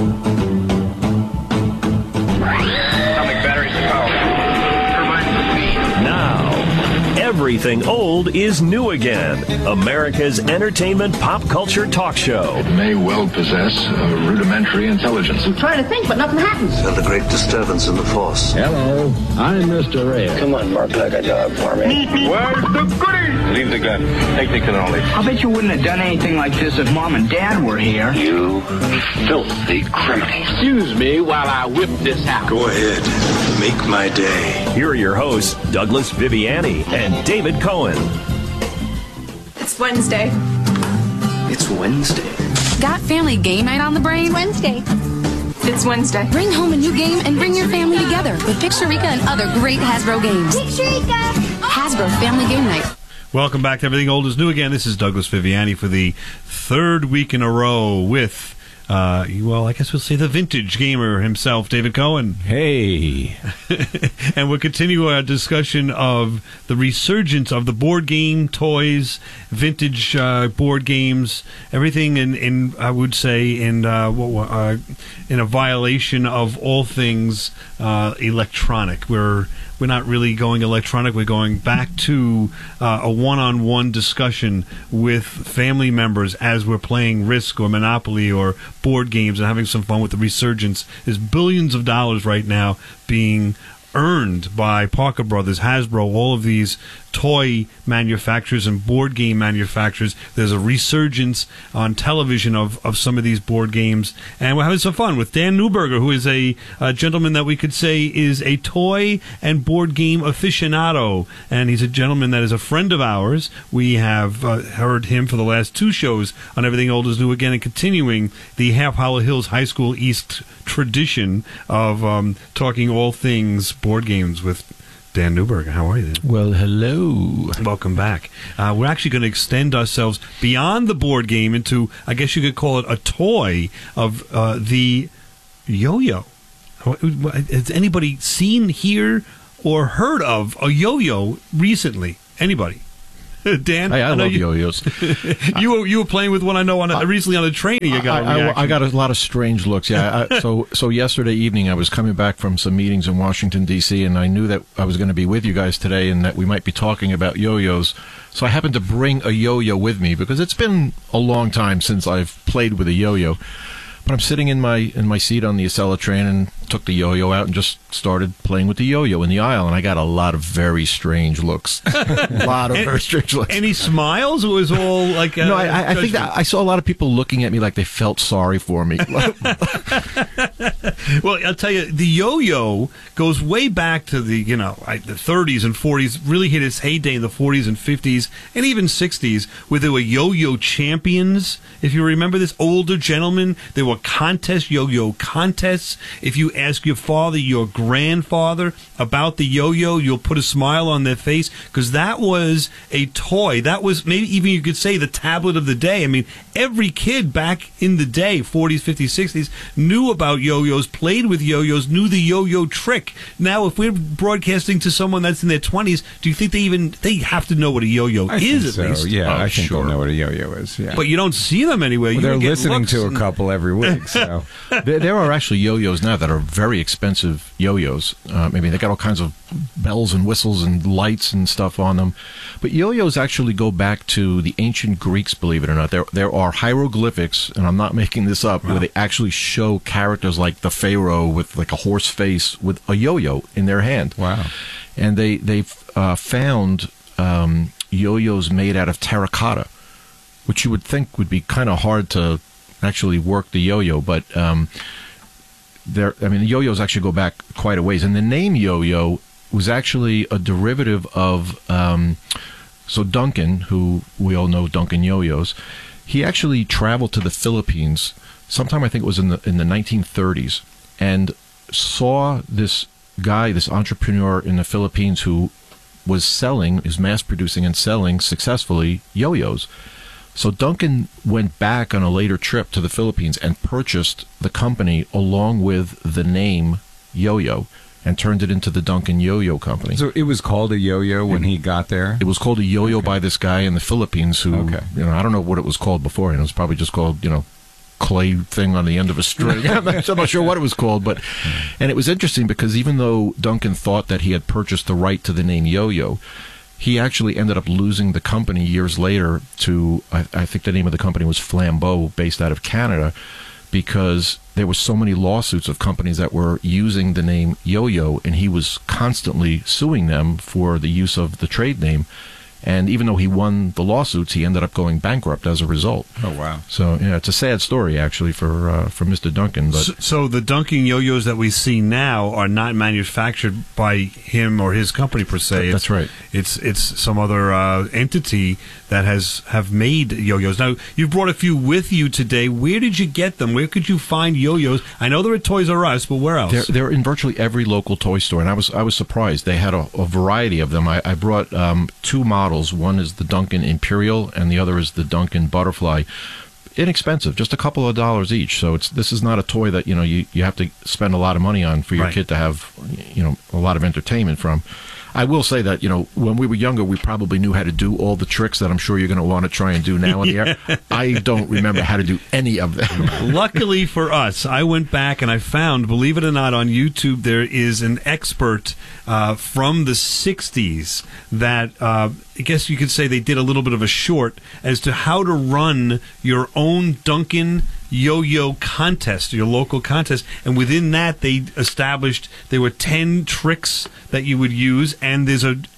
S23: batteries to power. Turbines to speed.
S24: Now, everything old is new again. America's entertainment pop culture talk show.
S23: It may well possess a rudimentary intelligence.
S25: I'm trying to think, but nothing happens.
S26: Felt a great disturbance in the force.
S23: Hello, I'm Mister Red.
S26: Come on, bark like a dog for me.
S23: Where's the goodies? Leave the gun. Take the cannoli.
S25: I bet you wouldn't have done anything like this if Mom and Dad were here.
S23: You filthy criminal. Excuse me while I whip this out.
S24: Go ahead. Make my day. Here are your hosts, Douglas Viviani and David Cohen.
S27: It's Wednesday.
S26: It's Wednesday.
S27: Got family game night on the brain? Wednesday. It's Wednesday. Bring home a new game and bring your family together with Picturica and other great Hasbro games. Picturica! Hasbro Family Game Night.
S28: Welcome back to Everything Old is New again. This is Douglas Viviani for the third week in a row with, uh, well, I guess we'll say the vintage gamer himself, David Cohen.
S29: Hey.
S28: And we'll continue our discussion of the resurgence of the board game, toys, vintage uh, board games, everything in, in I would say, in uh, uh, in a violation of all things uh, electronic. We're We're not really going electronic. We're going back to uh, a one-on-one discussion with family members as we're playing Risk or Monopoly or board games and having some fun with the resurgence. There's billions of dollars right now being earned by Parker Brothers, Hasbro, all of these toy manufacturers and board game manufacturers. There's a resurgence on television of, of some of these board games, and we're having some fun with Dan Newberger, who is a, a gentleman that we could say is a toy and board game aficionado, and he's a gentleman that is a friend of ours. We have uh, heard him for the last two shows on Everything Old is New Again, and continuing the Half Hollow Hills High School East tradition of um, talking all things board games with Dan Newberger. How are you, Dan?
S2: Well, hello.
S28: Welcome back. Uh, we're actually going to extend ourselves beyond the board game into, I guess you could call it a toy of uh, the yo-yo. Has anybody seen, hear, or heard of a yo-yo recently? Anybody? Dan,
S2: hey, I, I love
S28: you,
S2: yo-yos.
S28: you were you were playing with one I know on a, recently on a train. You got
S2: I,
S28: a
S2: I, I got a lot of strange looks. Yeah. I, so so yesterday evening I was coming back from some meetings in Washington D C and I knew that I was going to be with you guys today and that we might be talking about yo-yos. So I happened to bring a yo-yo with me because it's been a long time since I've played with a yo-yo. But I'm sitting in my in my seat on the Acela train and took the yo-yo out and just started playing with the yo-yo in the aisle, and I got a lot of very strange looks. a lot of
S28: any,
S2: very strange looks.
S28: Any smiles? It was all like uh,
S2: no. I, I think that I saw a lot of people looking at me like they felt sorry for me.
S28: Well, I'll tell you, the yo-yo goes way back to the you know the thirties and forties. Really hit its heyday in the forties and fifties and even sixties, where there were yo-yo champions. If you remember this, older gentlemen, there were contests, yo-yo contests. If you ask your father, your grandfather about the yo-yo, you'll put a smile on their face because that was a toy. That was maybe even you could say the tablet of the day. I mean, every kid back in the day, forties, fifties, sixties, knew about yo-yos, played with yo-yos, knew the yo-yo trick. Now, if we're broadcasting to someone that's in their twenties, do you think they even they have to know what a yo-yo
S5: I
S28: is
S5: think
S28: at
S5: so.
S28: least?
S5: Yeah,
S28: oh,
S5: I think
S28: sure.
S5: they'll know what a yo-yo is. Yeah.
S28: But you don't see them anywhere.
S5: Well,
S28: You
S5: they're
S28: don't get
S5: listening
S28: looks
S5: to a
S28: and-
S5: couple every week. So
S2: there, there are actually yo-yos now that are very expensive yo-yos. Um, I mean, they got all kinds of bells and whistles and lights and stuff on them. But yo-yos actually go back to the ancient Greeks, believe it or not. There, there are hieroglyphics, and I'm not making this up, wow. where they actually show characters like the pharaoh with like a horse face with a yo-yo in their hand.
S5: Wow.
S2: And they, they've uh, found um, yo-yos made out of terracotta, which you would think would be kind of hard to actually work the yo-yo, but um, there. I mean, the yo-yos actually go back quite a ways, and the name yo-yo was actually a derivative of. Um, so Duncan, who we all know, Duncan Yo-Yos, he actually traveled to the Philippines sometime. I think it was in the in the nineteen thirties, and saw this guy, this entrepreneur in the Philippines who was selling, is mass producing and selling successfully yo-yos. So Duncan went back on a later trip to the Philippines and purchased the company along with the name Yo-Yo and turned it into the Duncan Yo-Yo Company.
S5: So it was called a yo-yo when he got there?
S2: It was called a yo-yo
S5: Okay.
S2: by this guy in the Philippines who,
S5: Okay.
S2: you know, I don't know what it was called before. It was probably just called, you know, clay thing on the end of a string. I'm, not, I'm not sure what it was called, but and it was interesting because even though Duncan thought that he had purchased the right to the name Yo-Yo, he actually ended up losing the company years later to, I, I think the name of the company was Flambeau, based out of Canada, because there were so many lawsuits of companies that were using the name Yo-Yo, and he was constantly suing them for the use of the trade name. And even though he won the lawsuits, he ended up going bankrupt as a result.
S5: Oh, wow.
S2: So, yeah, it's a sad story, actually, for uh, for Mister Duncan. But
S28: So, so the Duncan yo-yos that we see now are not manufactured by him or his company per se.
S2: That's
S28: It's-
S2: right.
S28: It's it's some other uh, entity that has have made yo-yos. Now, you've brought a few with you today. Where did you get them? Where could you find yo-yos? I know they're at Toys R Us, but where else?
S2: They're, they're in virtually every local toy store, and I was I was surprised. They had a, a variety of them. I, I brought um, two models. One is the Duncan Imperial, and the other is the Duncan Butterfly. Inexpensive, just a couple of dollars each. So it's this is not a toy that you know you, you have to spend a lot of money on for your
S28: Right.
S2: kid to have you know a lot of entertainment from. I will say that, you know, when we were younger, we probably knew how to do all the tricks that I'm sure you're going to want to try and do now in the air. I don't remember how to do any of them.
S28: Luckily for us, I went back and I found, believe it or not, on YouTube, there is an expert uh, from the sixties that uh, I guess you could say they did a little bit of a short as to how to run your own Duncan yo-yo contest, your local contest, and within that they established there were ten tricks that you would use, and there's a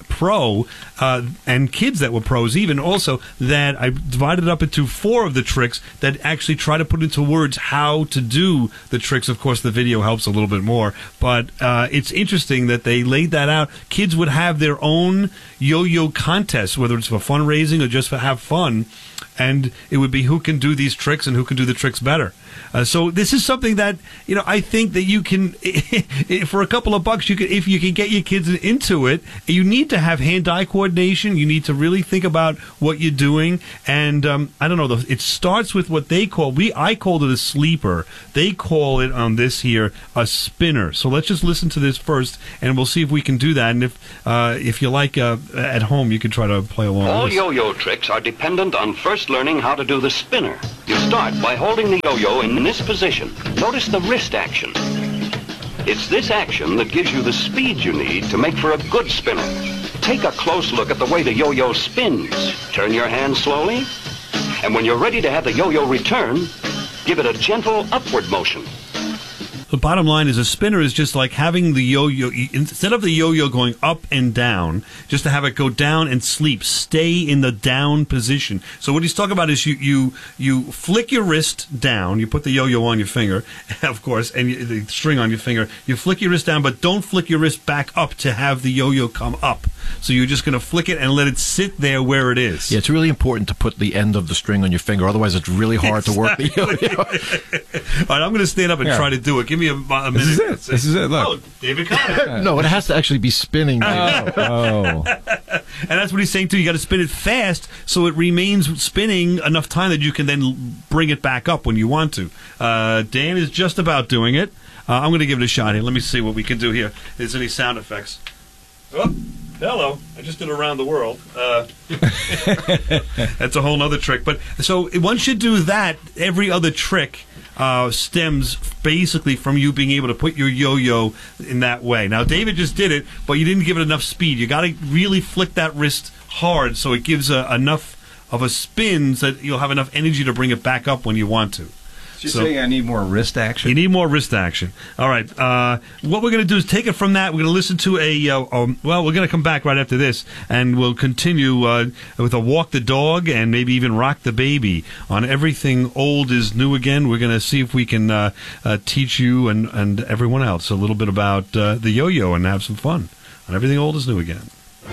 S28: pro, uh, and kids that were pros even also, that I divided up into four of the tricks that actually try to put into words how to do the tricks. Of course, the video helps a little bit more, but uh, it's interesting that they laid that out. Kids would have their own yo-yo contests, whether it's for fundraising or just for have fun, and it would be who can do these tricks and who can do the tricks better. Uh, so this is something that, you know, I think that you can, for a couple of bucks, you can, if you can get your kids into it, you need to have hand-eye coordination. You need to really think about what you're doing. And um, I don't know, it starts with what they call, we I called it a sleeper. They call it on this here a spinner. So let's just listen to this first, and we'll see if we can do that. And if uh, if you like, uh, at home, you can try to play along.
S6: All
S28: with this.
S6: yo-yo tricks are dependent on first learning how to do the spinner. You start by holding the yo-yo in this position. Notice the wrist action. It's this action that gives you the speed you need to make for a good spinner. Take a close look at the way the yo-yo spins. Turn your hand slowly, and when you're ready to have the yo-yo return, give it a gentle upward motion.
S28: The bottom line is a spinner is just like having the yo-yo, instead of the yo-yo going up and down, just to have it go down and sleep, stay in the down position. So what he's talking about is you you, you flick your wrist down, you put the yo-yo on your finger, of course, and you, the string on your finger, you flick your wrist down, but don't flick your wrist back up to have the yo-yo come up. So you're just going to flick it and let it sit there where it is.
S2: Yeah, it's really important to put the end of the string on your finger, otherwise it's really hard exactly. to work the yo-yo.
S28: All right, I'm going to stand up and yeah. try to do it. Give me a, a minute.
S5: This is it. This is it. Look.
S28: Oh, David Connor.
S2: No, it has to actually be spinning.
S5: Oh. oh.
S28: And that's what he's saying, too. You got to spin it fast so it remains spinning enough time that you can then bring it back up when you want to. Uh, Dan is just about doing it. Uh, I'm going to give it a shot here. Let me see what we can do here. If there's any sound effects. Oh, hello. I just did around the world. Uh, that's a whole other trick. But so once you do that, every other trick Uh, stems basically from you being able to put your yo-yo in that way. Now, David just did it, but you didn't give it enough speed. You got to really flick that wrist hard so it gives a, enough of a spin so that you'll have enough energy to bring it back up when you want to.
S5: So you're saying I need more wrist action?
S28: You need more wrist action. All right. Uh, what we're going to do is take it from that. We're going to listen to a, uh, um, well, we're going to come back right after this, and we'll continue uh, with a Walk the Dog and maybe even Rock the Baby on Everything Old is New Again. We're going to see if we can uh, uh, teach you and, and everyone else a little bit about uh, the yo-yo and have some fun on Everything Old is New Again.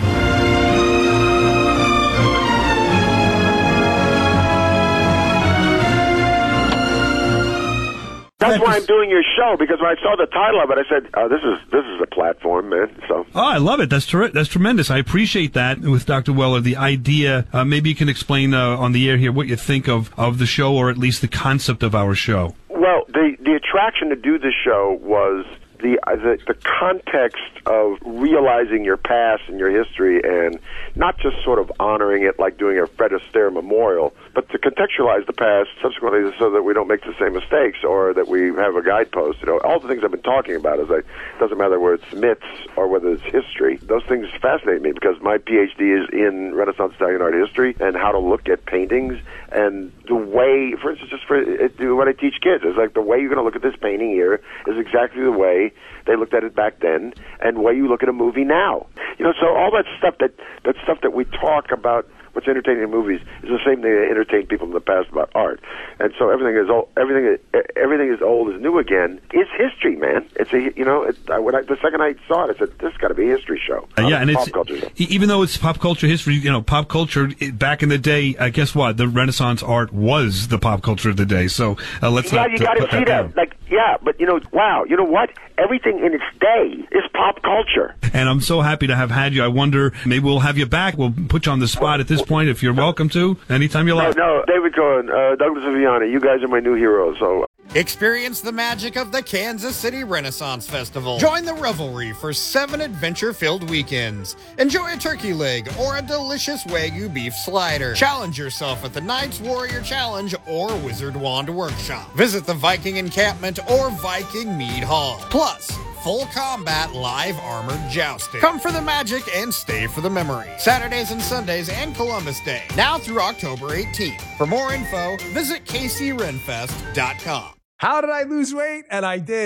S7: That's why I'm doing your show, because when I saw the title of it, I said, oh, this is this is a platform, man. So.
S28: Oh, I love it. That's ter- that's tremendous. I appreciate that with Doctor Weller. The idea, uh, maybe you can explain uh, on the air here what you think of, of the show, or at least the concept of our show.
S7: Well, the, the attraction to do the show was the, uh, the the context of realizing your past and your history, and not just sort of honoring it like doing a Fred Astaire memorial, but to contextualize the past subsequently so that we don't make the same mistakes, or that we have a guidepost. You know, all the things I've been talking about is like, it doesn't matter whether it's myths or whether it's history. Those things fascinate me because my P H D is in Renaissance Italian art history and how to look at paintings, and the way, for instance, just for it, what I teach kids is like the way you're going to look at this painting here is exactly the way they looked at it back then, and the way you look at a movie now. You know, so all that stuff that that stuff that we talk about, what's entertaining in movies, is the same thing that entertained people in the past about art. And so everything is old, everything everything is old is new again. It's history, man. It's a you know. It, I, when I, the second I saw it, I said, "This has got to be a history show."
S28: Uh, yeah, and
S7: pop
S28: it's
S7: culture show.
S28: Even though it's pop culture history, you know, pop culture it, back in the day. Uh, guess what? The Renaissance art was the pop culture of the day. So uh, let's
S7: yeah,
S28: not
S7: you got to see that.
S28: Down.
S7: Like, yeah, but you know, wow, you know what? Everything in its day is pop culture.
S28: And I'm so happy to have had you. I wonder, maybe we'll have you back. We'll put you on the spot at this point if you're welcome to. Anytime you like.
S7: No, no, David Cohen, uh, Douglas Viviani, you guys are my new heroes. So.
S9: Experience the magic of the Kansas City Renaissance Festival. Join the revelry for seven adventure-filled weekends. Enjoy a turkey leg or a delicious Wagyu beef slider. Challenge yourself at the Knights Warrior Challenge or Wizard Wand Workshop. Visit the Viking Encampment or Viking Mead Hall. Plus, full combat live armored jousting. Come for the magic and stay for the memory. Saturdays and Sundays and Columbus Day. Now through October eighteenth. For more info, visit K C Renfest dot com.
S1: How did I lose weight? And I did.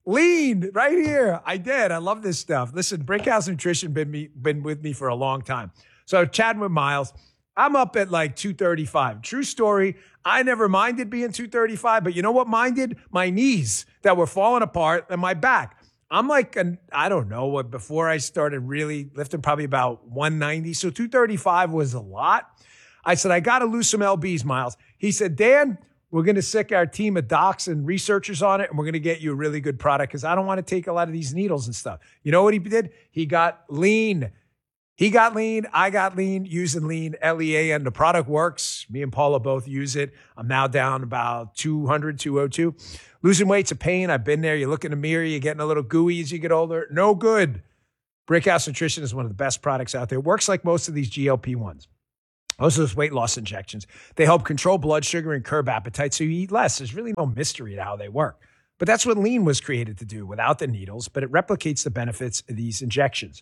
S1: Lean right here. I did. I love this stuff. Listen, Brickhouse Nutrition been me been with me for a long time. So chatting with Miles, I'm up at like two thirty-five. True story. I never minded being two thirty-five, but you know what minded? My knees that were falling apart and my back. I'm like, an, I don't know, what before I started really lifting, probably about one ninety. So two thirty-five was a lot. I said, I got to lose some L Bs, Miles. He said, Dan, we're going to sick our team of docs and researchers on it, and we're going to get you a really good product because I don't want to take a lot of these needles and stuff. You know what he did? He got lean. He got lean. I got lean using lean, L E A, and the product works. Me and Paula both use it. I'm now down about two hundred, two oh two. Losing weight's a pain. I've been there. You look in the mirror, you're getting a little gooey as you get older. No good. Brickhouse Nutrition is one of the best products out there. It works like most of these G L P ones. Most of those weight loss injections. They help control blood sugar and curb appetite so you eat less. There's really no mystery to how they work. But that's what lean was created to do without the needles, but it replicates the benefits of these injections.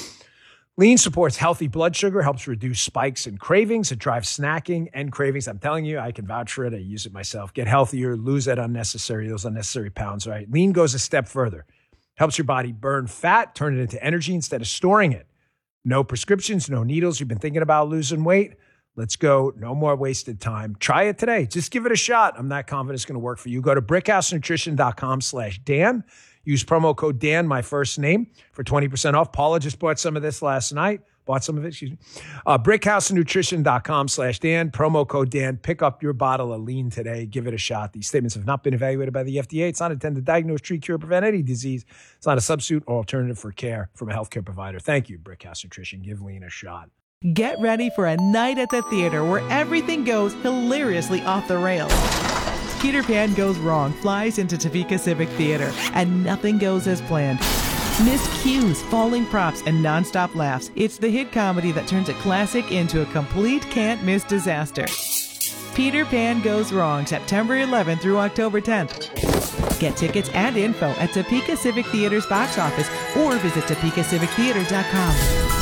S1: Lean supports healthy blood sugar, helps reduce spikes and cravings. It drives snacking and cravings. I'm telling you, I can vouch for it. I use it myself. Get healthier, lose that unnecessary, those unnecessary pounds, right? Lean goes a step further. Helps your body burn fat, turn it into energy instead of storing it. No prescriptions, no needles. You've been thinking about losing weight? Let's go. No more wasted time. Try it today. Just give it a shot. I'm not confident it's going to work for you. Go to brickhousenutrition.com slash Dan. Use promo code Dan, my first name, for twenty percent off. Paula just bought some of this last night. Bought some of it, excuse me. Uh, brickhousenutrition.com slash Dan. Promo code Dan. Pick up your bottle of lean today. Give it a shot. These statements have not been evaluated by the F D A. It's not intended to diagnose, treat, cure, prevent any disease. It's not a substitute or alternative for care from a healthcare provider. Thank you, Brickhouse Nutrition. Give lean a shot.
S11: Get ready for a night at the theater where everything goes hilariously off the rails. Peter Pan Goes Wrong flies into Topeka Civic Theater, and nothing goes as planned. Miscues, falling props, and nonstop laughs. It's the hit comedy that turns a classic into a complete can't-miss disaster. Peter Pan Goes Wrong, September eleventh through October tenth. Get tickets and info at Topeka Civic Theater's box office or visit topeka civic theater dot com.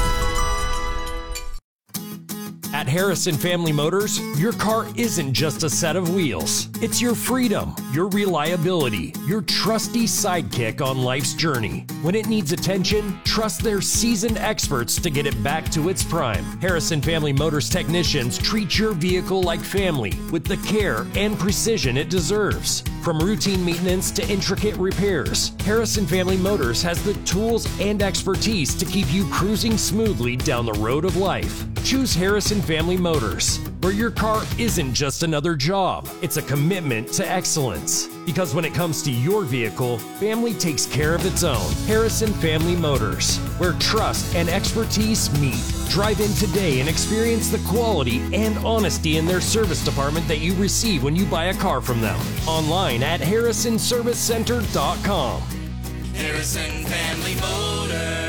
S12: At Harrison Family Motors, your car isn't just a set of wheels. It's your freedom, your reliability, your trusty sidekick on life's journey. When it needs attention, trust their seasoned experts to get it back to its prime. Harrison Family Motors technicians treat your vehicle like family with the care and precision it deserves. From routine maintenance to intricate repairs, Harrison Family Motors has the tools and expertise to keep you cruising smoothly down the road of life. Choose Harrison Family Motors, where your car isn't just another job, it's a commitment to excellence. Because when it comes to your vehicle, family takes care of its own. Harrison Family Motors, where trust and expertise meet. Drive in today and experience the quality and honesty in their service department that you receive when you buy a car from them. Online at harrison service center dot com.
S19: Harrison Family Motors.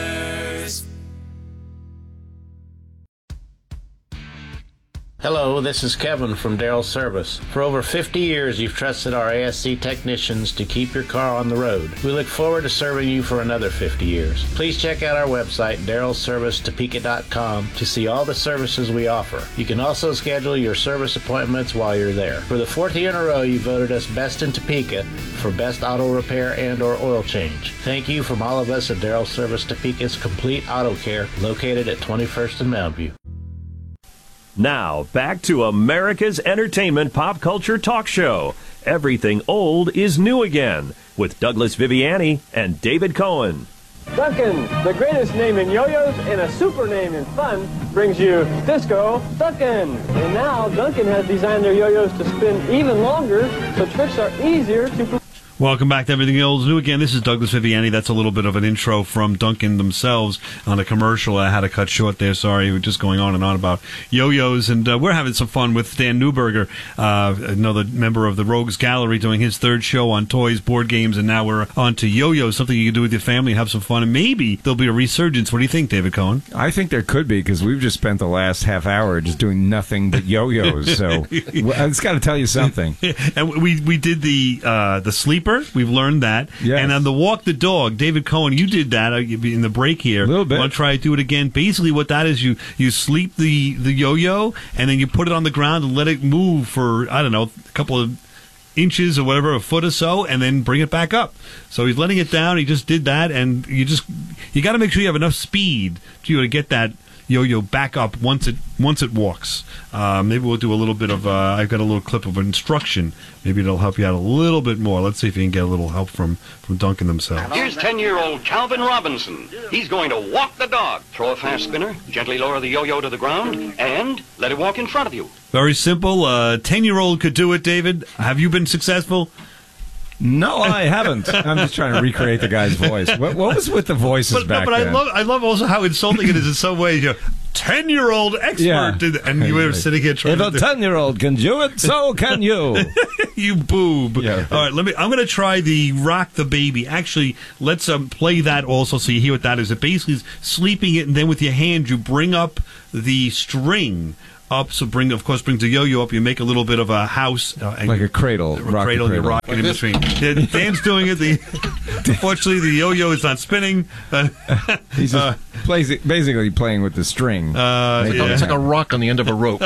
S13: Hello, this is Kevin from Darrell Service. For over fifty years, you've trusted our A S C technicians to keep your car on the road. We look forward to serving you for another fifty years. Please check out our website, darrell service topeka dot com, to see all the services we offer. You can also schedule your service appointments while you're there. For the fourth year in a row, you voted us Best in Topeka for Best Auto Repair and or Oil Change. Thank you from all of us at Darrell Service Topeka's Complete Auto Care, located at twenty-first and Mountain View.
S24: Now, back to America's entertainment pop culture talk show. Everything old is new again, with Douglas Viviani and David Cohen.
S14: Duncan, the greatest name in yo-yos and a super name in fun, brings you Disco Duncan. And now Duncan has designed their yo-yos to spin even longer, so tricks are easier to perform.
S28: Welcome back to Everything Old is New Again. This is Douglas Viviani. That's a little bit of an intro from Duncan themselves on a commercial I had to cut short there. Sorry, we're just going on and on about yo-yos. And uh, we're having some fun with Dan Newberger, uh, another member of the Rogues Gallery, doing his third show on toys, board games, and now we're on to yo-yos, something you can do with your family and have some fun. And maybe there'll be a resurgence. What do you think, David Cohen?
S5: I think there could be, because we've just spent the last half hour just doing nothing but yo-yos. So it's got to tell you something.
S28: And we we did the uh, the sleeper. We've learned that.
S5: Yes.
S28: And on the walk the dog, David Cohen, you did that in the break here.
S5: A little bit.
S28: Want to try to do it again? Basically, what that is, you you sleep the the yo-yo and then you put it on the ground and let it move for I don't know a couple of inches or whatever, a foot or so, and then bring it back up. So he's letting it down. He just did that, and you just you got to make sure you have enough speed to, to get that yo-yo back up once it once it walks. Uh, maybe we'll do a little bit of. Uh, I've got a little clip of instruction. Maybe it'll help you out a little bit more. Let's see if you can get a little help from from Duncan themselves.
S6: Here's ten-year-old Calvin Robinson. He's going to walk the dog. Throw a fast spinner, gently lower the yo-yo to the ground, and let it walk in front of you.
S28: Very simple. A uh, ten-year-old could do it, David. Have you been successful?
S5: No, I haven't. I'm just trying to recreate the guy's voice. What, what was with the voices
S28: but,
S5: back
S28: no, but
S5: then?
S28: I love, I love also how insulting it is in some ways. You know, ten-year-old expert,
S5: Yeah.
S28: did, and you were sitting here trying
S5: If
S28: to
S5: a ten-year-old can do it, so can you.
S28: You boob.
S5: Yeah.
S28: All right, let me. I'm going to try the rock the baby. Actually, let's um, play that also, so you hear what that is. It basically is sleeping it, and then with your hand you bring up the string up. So bring, of course, brings the yo-yo up. You make a little bit of a house, uh, and
S5: Like a cradle.
S28: a
S5: rock
S28: cradle.
S5: the
S28: You're
S5: cradle.
S28: rocking in between. Yeah, Dan's doing it. The unfortunately, the yo-yo is not spinning. Uh,
S5: He's just plays it, basically playing with the string.
S28: Uh,
S5: Make it
S28: yeah.
S2: It's like a rock on the end of a rope.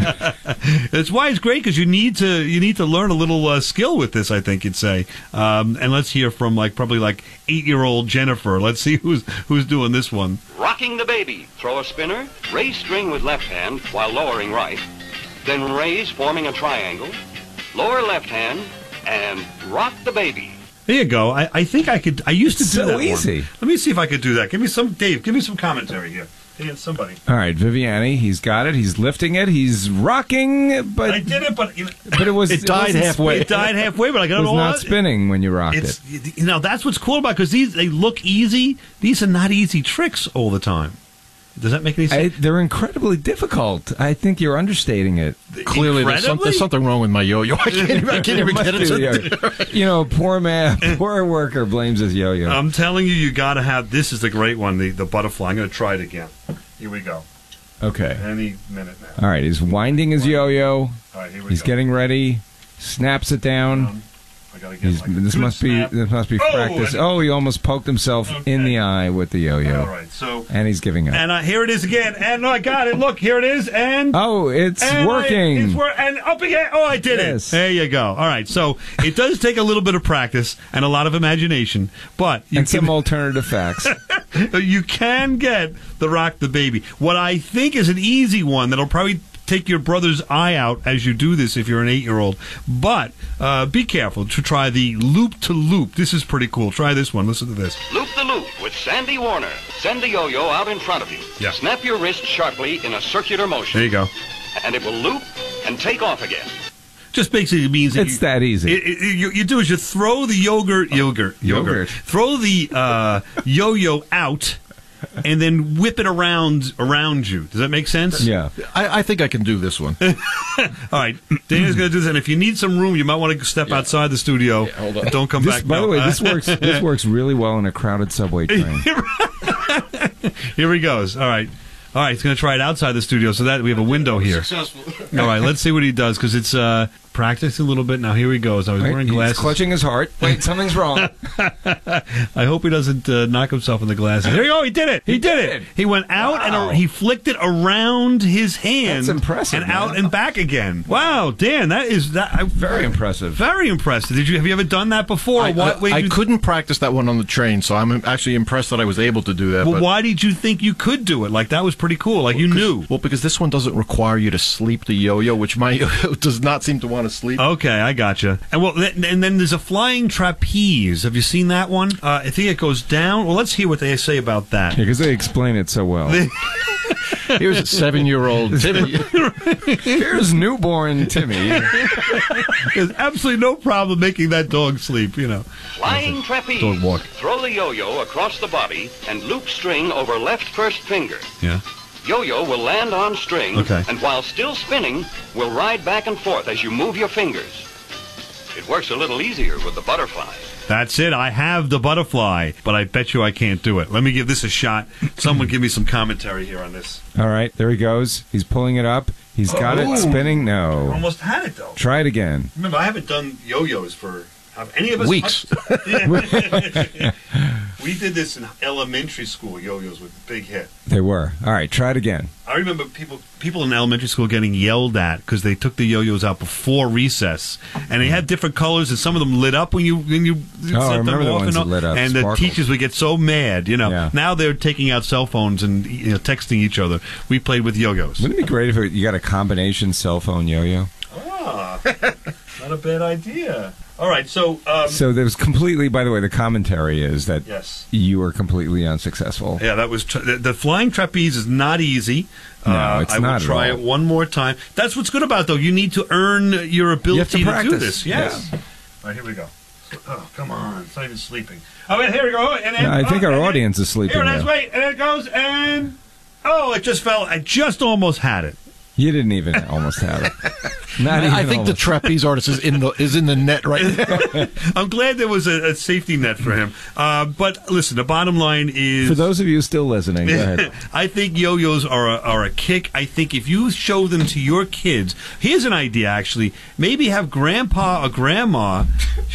S28: That's why it's great, because you need to you need to learn a little uh, skill with this, I think you'd say. Um, and let's hear from like probably like eight-year-old Jennifer. Let's see who's who's doing this one.
S6: Rocking the baby. Throw a spinner, raise string with left hand while lowering right. Then raise, forming a triangle. Lower left hand, and rock the baby.
S28: There you go. I, I think I could. I used to do
S5: So
S28: that one.
S5: easy.
S28: Let me see if I could do that. Give me some, Dave. Give me some commentary here. Dan, somebody.
S5: All right, Viviani, he's got it. He's lifting it. He's rocking, but
S28: I did it, but you know,
S5: but it was
S28: it died
S5: wasn't
S28: halfway.
S5: spin-
S28: It died halfway, but I got
S5: it
S28: it
S5: was
S28: all
S5: not
S28: out.
S5: spinning when you rocked
S28: It's
S5: it.
S28: you know that's what's cool about it, because these they look easy. These are not easy tricks all the time. Does that make any
S5: I,
S28: sense?
S5: they're incredibly difficult. I think you're understating it.
S2: Clearly, there's, some, there's something wrong with my yo-yo. I can't, even- I can't even
S5: Must
S2: get
S5: be
S2: it.
S5: the yo- You know, poor man, poor worker blames his yo-yo.
S28: I'm telling you, you got to have. This is the great one, the the butterfly. I'm going to try it again. Here we go.
S5: Okay.
S28: Any minute now.
S5: All right, he's winding his yo-yo.
S28: All right, here we
S5: He's
S28: go.
S5: getting ready. Snaps it down.
S28: I gotta get
S5: He's,
S28: like a
S5: this
S28: good
S5: must be
S28: snap.
S5: this must be
S28: Oh,
S5: practice.
S28: and-
S5: Oh, he almost poked himself in the eye with the yo-yo.
S28: All right, so
S5: And he's giving up.
S28: and uh, here it is again. And I got it. Look, here it is. And
S5: Oh, it's
S28: and
S5: working.
S28: I, it's wor- and up again. Oh, I did
S5: Yes.
S28: it. There you go. All right. So it does take a little bit of practice and a lot of imagination, but you
S5: and
S28: can,
S5: some alternative facts.
S28: you can get the rock the baby. What I think is an easy one that'll probably take your brother's eye out as you do this if you're an eight-year-old. But uh, be careful to try the loop-to-loop. This is pretty cool. Try this one. Listen to this.
S6: Loop the loop with Sandy Warner. Send the yo-yo out in front of you.
S28: Yeah.
S6: Snap your wrist sharply in a circular motion.
S28: There you go.
S6: And it will loop and take off again.
S28: Just basically means that
S5: It's
S28: you,
S5: that easy.
S28: It, it, you, you do is you throw the yogurt, yogurt, yogurt,
S5: Yogurt.
S28: throw the uh, yo-yo out, and then whip it around around you. Does that make sense?
S5: Yeah.
S2: I, I think I can do this one.
S28: All right, Dana's going to do this, and if you need some room, you might want to step outside the studio.
S2: hold on.
S28: Don't come
S5: This,
S28: back.
S5: by
S28: no.
S5: the way, this works. This works really well in a crowded subway train.
S28: Here he goes. All right. All right, he's going to try it outside the studio, so that we have a window here.
S24: Successful.
S28: All right, let's see what he does, because it's uh, practice a little bit. Now, here he goes. I was
S5: Wait,
S28: wearing
S5: he's
S28: glasses.
S5: clutching his heart. Wait, something's wrong.
S28: I hope he doesn't uh, knock himself in the glasses. There you go. He did it. He,
S5: He
S28: did,
S5: did
S28: it.
S5: it.
S28: He went out
S5: Wow.
S28: and he flicked it around his hand.
S5: That's impressive,
S28: And
S5: man.
S28: out and back again. Wow, Dan, that is that. I,
S5: Very impressive.
S28: Very impressive. Did you have you ever done that before?
S2: I,
S28: Or what
S2: I-
S28: way
S2: I
S28: you,
S2: couldn't practice that one on the train, so I'm actually impressed that I was able to do that.
S28: Well,
S2: but,
S28: why did you think you could do it? Like that was pretty cool. Like you knew.
S2: Well, because this one doesn't require you to sleep the yo-yo, which my yo-yo does not seem to want to sleep.
S28: Okay, I gotcha. And well, th- and then there's a flying trapeze. Have you seen that one? Uh, I think it goes down. Well, let's hear what they say about that.
S5: Because they explain it so well.
S2: Here's a seven-year-old Timmy.
S5: Here's newborn Timmy.
S28: There's absolutely no problem making that dog sleep. You know.
S6: Flying trapeze.
S28: Dog walk.
S6: Throw the yo-yo across the body and loop string over left first finger.
S28: Yeah.
S6: Yo-yo will land on string,
S28: Okay.
S6: and while still spinning, will ride back and forth as you move your fingers. It works a little easier with the butterfly.
S28: That's it. I have the butterfly, but I bet you I can't do it. Let me give this a shot. Someone give me some commentary here on this.
S5: All right, there he goes. He's pulling it up. He's got
S28: Oh.
S5: it spinning. No.
S28: Almost had it though.
S5: Try it again.
S28: Remember, I haven't done yo-yos for have any of us
S2: Weeks.
S28: touched- we We did this in elementary school. Yo-yos were a big hit.
S5: They were. All right, try it again.
S28: I remember people people in elementary school getting yelled at because they took the yo-yos out before recess, and they had different colors, and some of them lit up when you when you
S5: Oh, I
S28: set
S5: remember
S28: them
S5: the
S28: off,
S5: ones
S28: and,
S5: that lit up,
S28: and the
S5: sparkled.
S28: teachers would get so mad. You know,
S5: Yeah.
S28: now they're taking out cell phones and you know, texting each other. We played with yo-yos.
S5: Wouldn't it be great if it, you got a combination cell phone yo-yo?
S28: Ah, not a bad idea. All right, so um,
S5: So there was completely, by the way, the commentary is that
S28: Yes.
S5: you were completely unsuccessful.
S28: yeah, that was tra- the, the flying trapeze is not easy.
S5: No,
S28: Uh,
S5: it's
S28: I
S5: not
S28: will
S5: at
S28: try
S5: all.
S28: it one more time. That's what's good about it, though. You need to earn your ability
S5: to
S28: do
S5: practice.
S28: this. Yes.
S5: Yeah.
S28: All right, here we go. Oh, come on. It's not even sleeping. All right, here we go. And then,
S5: Yeah, I think
S28: oh,
S5: our
S28: and then-
S5: audience is sleeping
S28: Here it is.
S5: now.
S28: Wait, and it goes, and... Oh, it just fell. I just almost had it.
S5: You didn't even almost have it. Not
S2: I
S5: even
S2: think the
S5: almost.
S2: trapeze artist is in the is in the net right now.
S28: I'm glad there was a, a safety net for him. Uh, but listen, the bottom line is...
S5: For those of you still listening, go ahead.
S28: I think yo-yos are a, are a kick. I think if you show them to your kids... Here's an idea, actually. Maybe have grandpa or grandma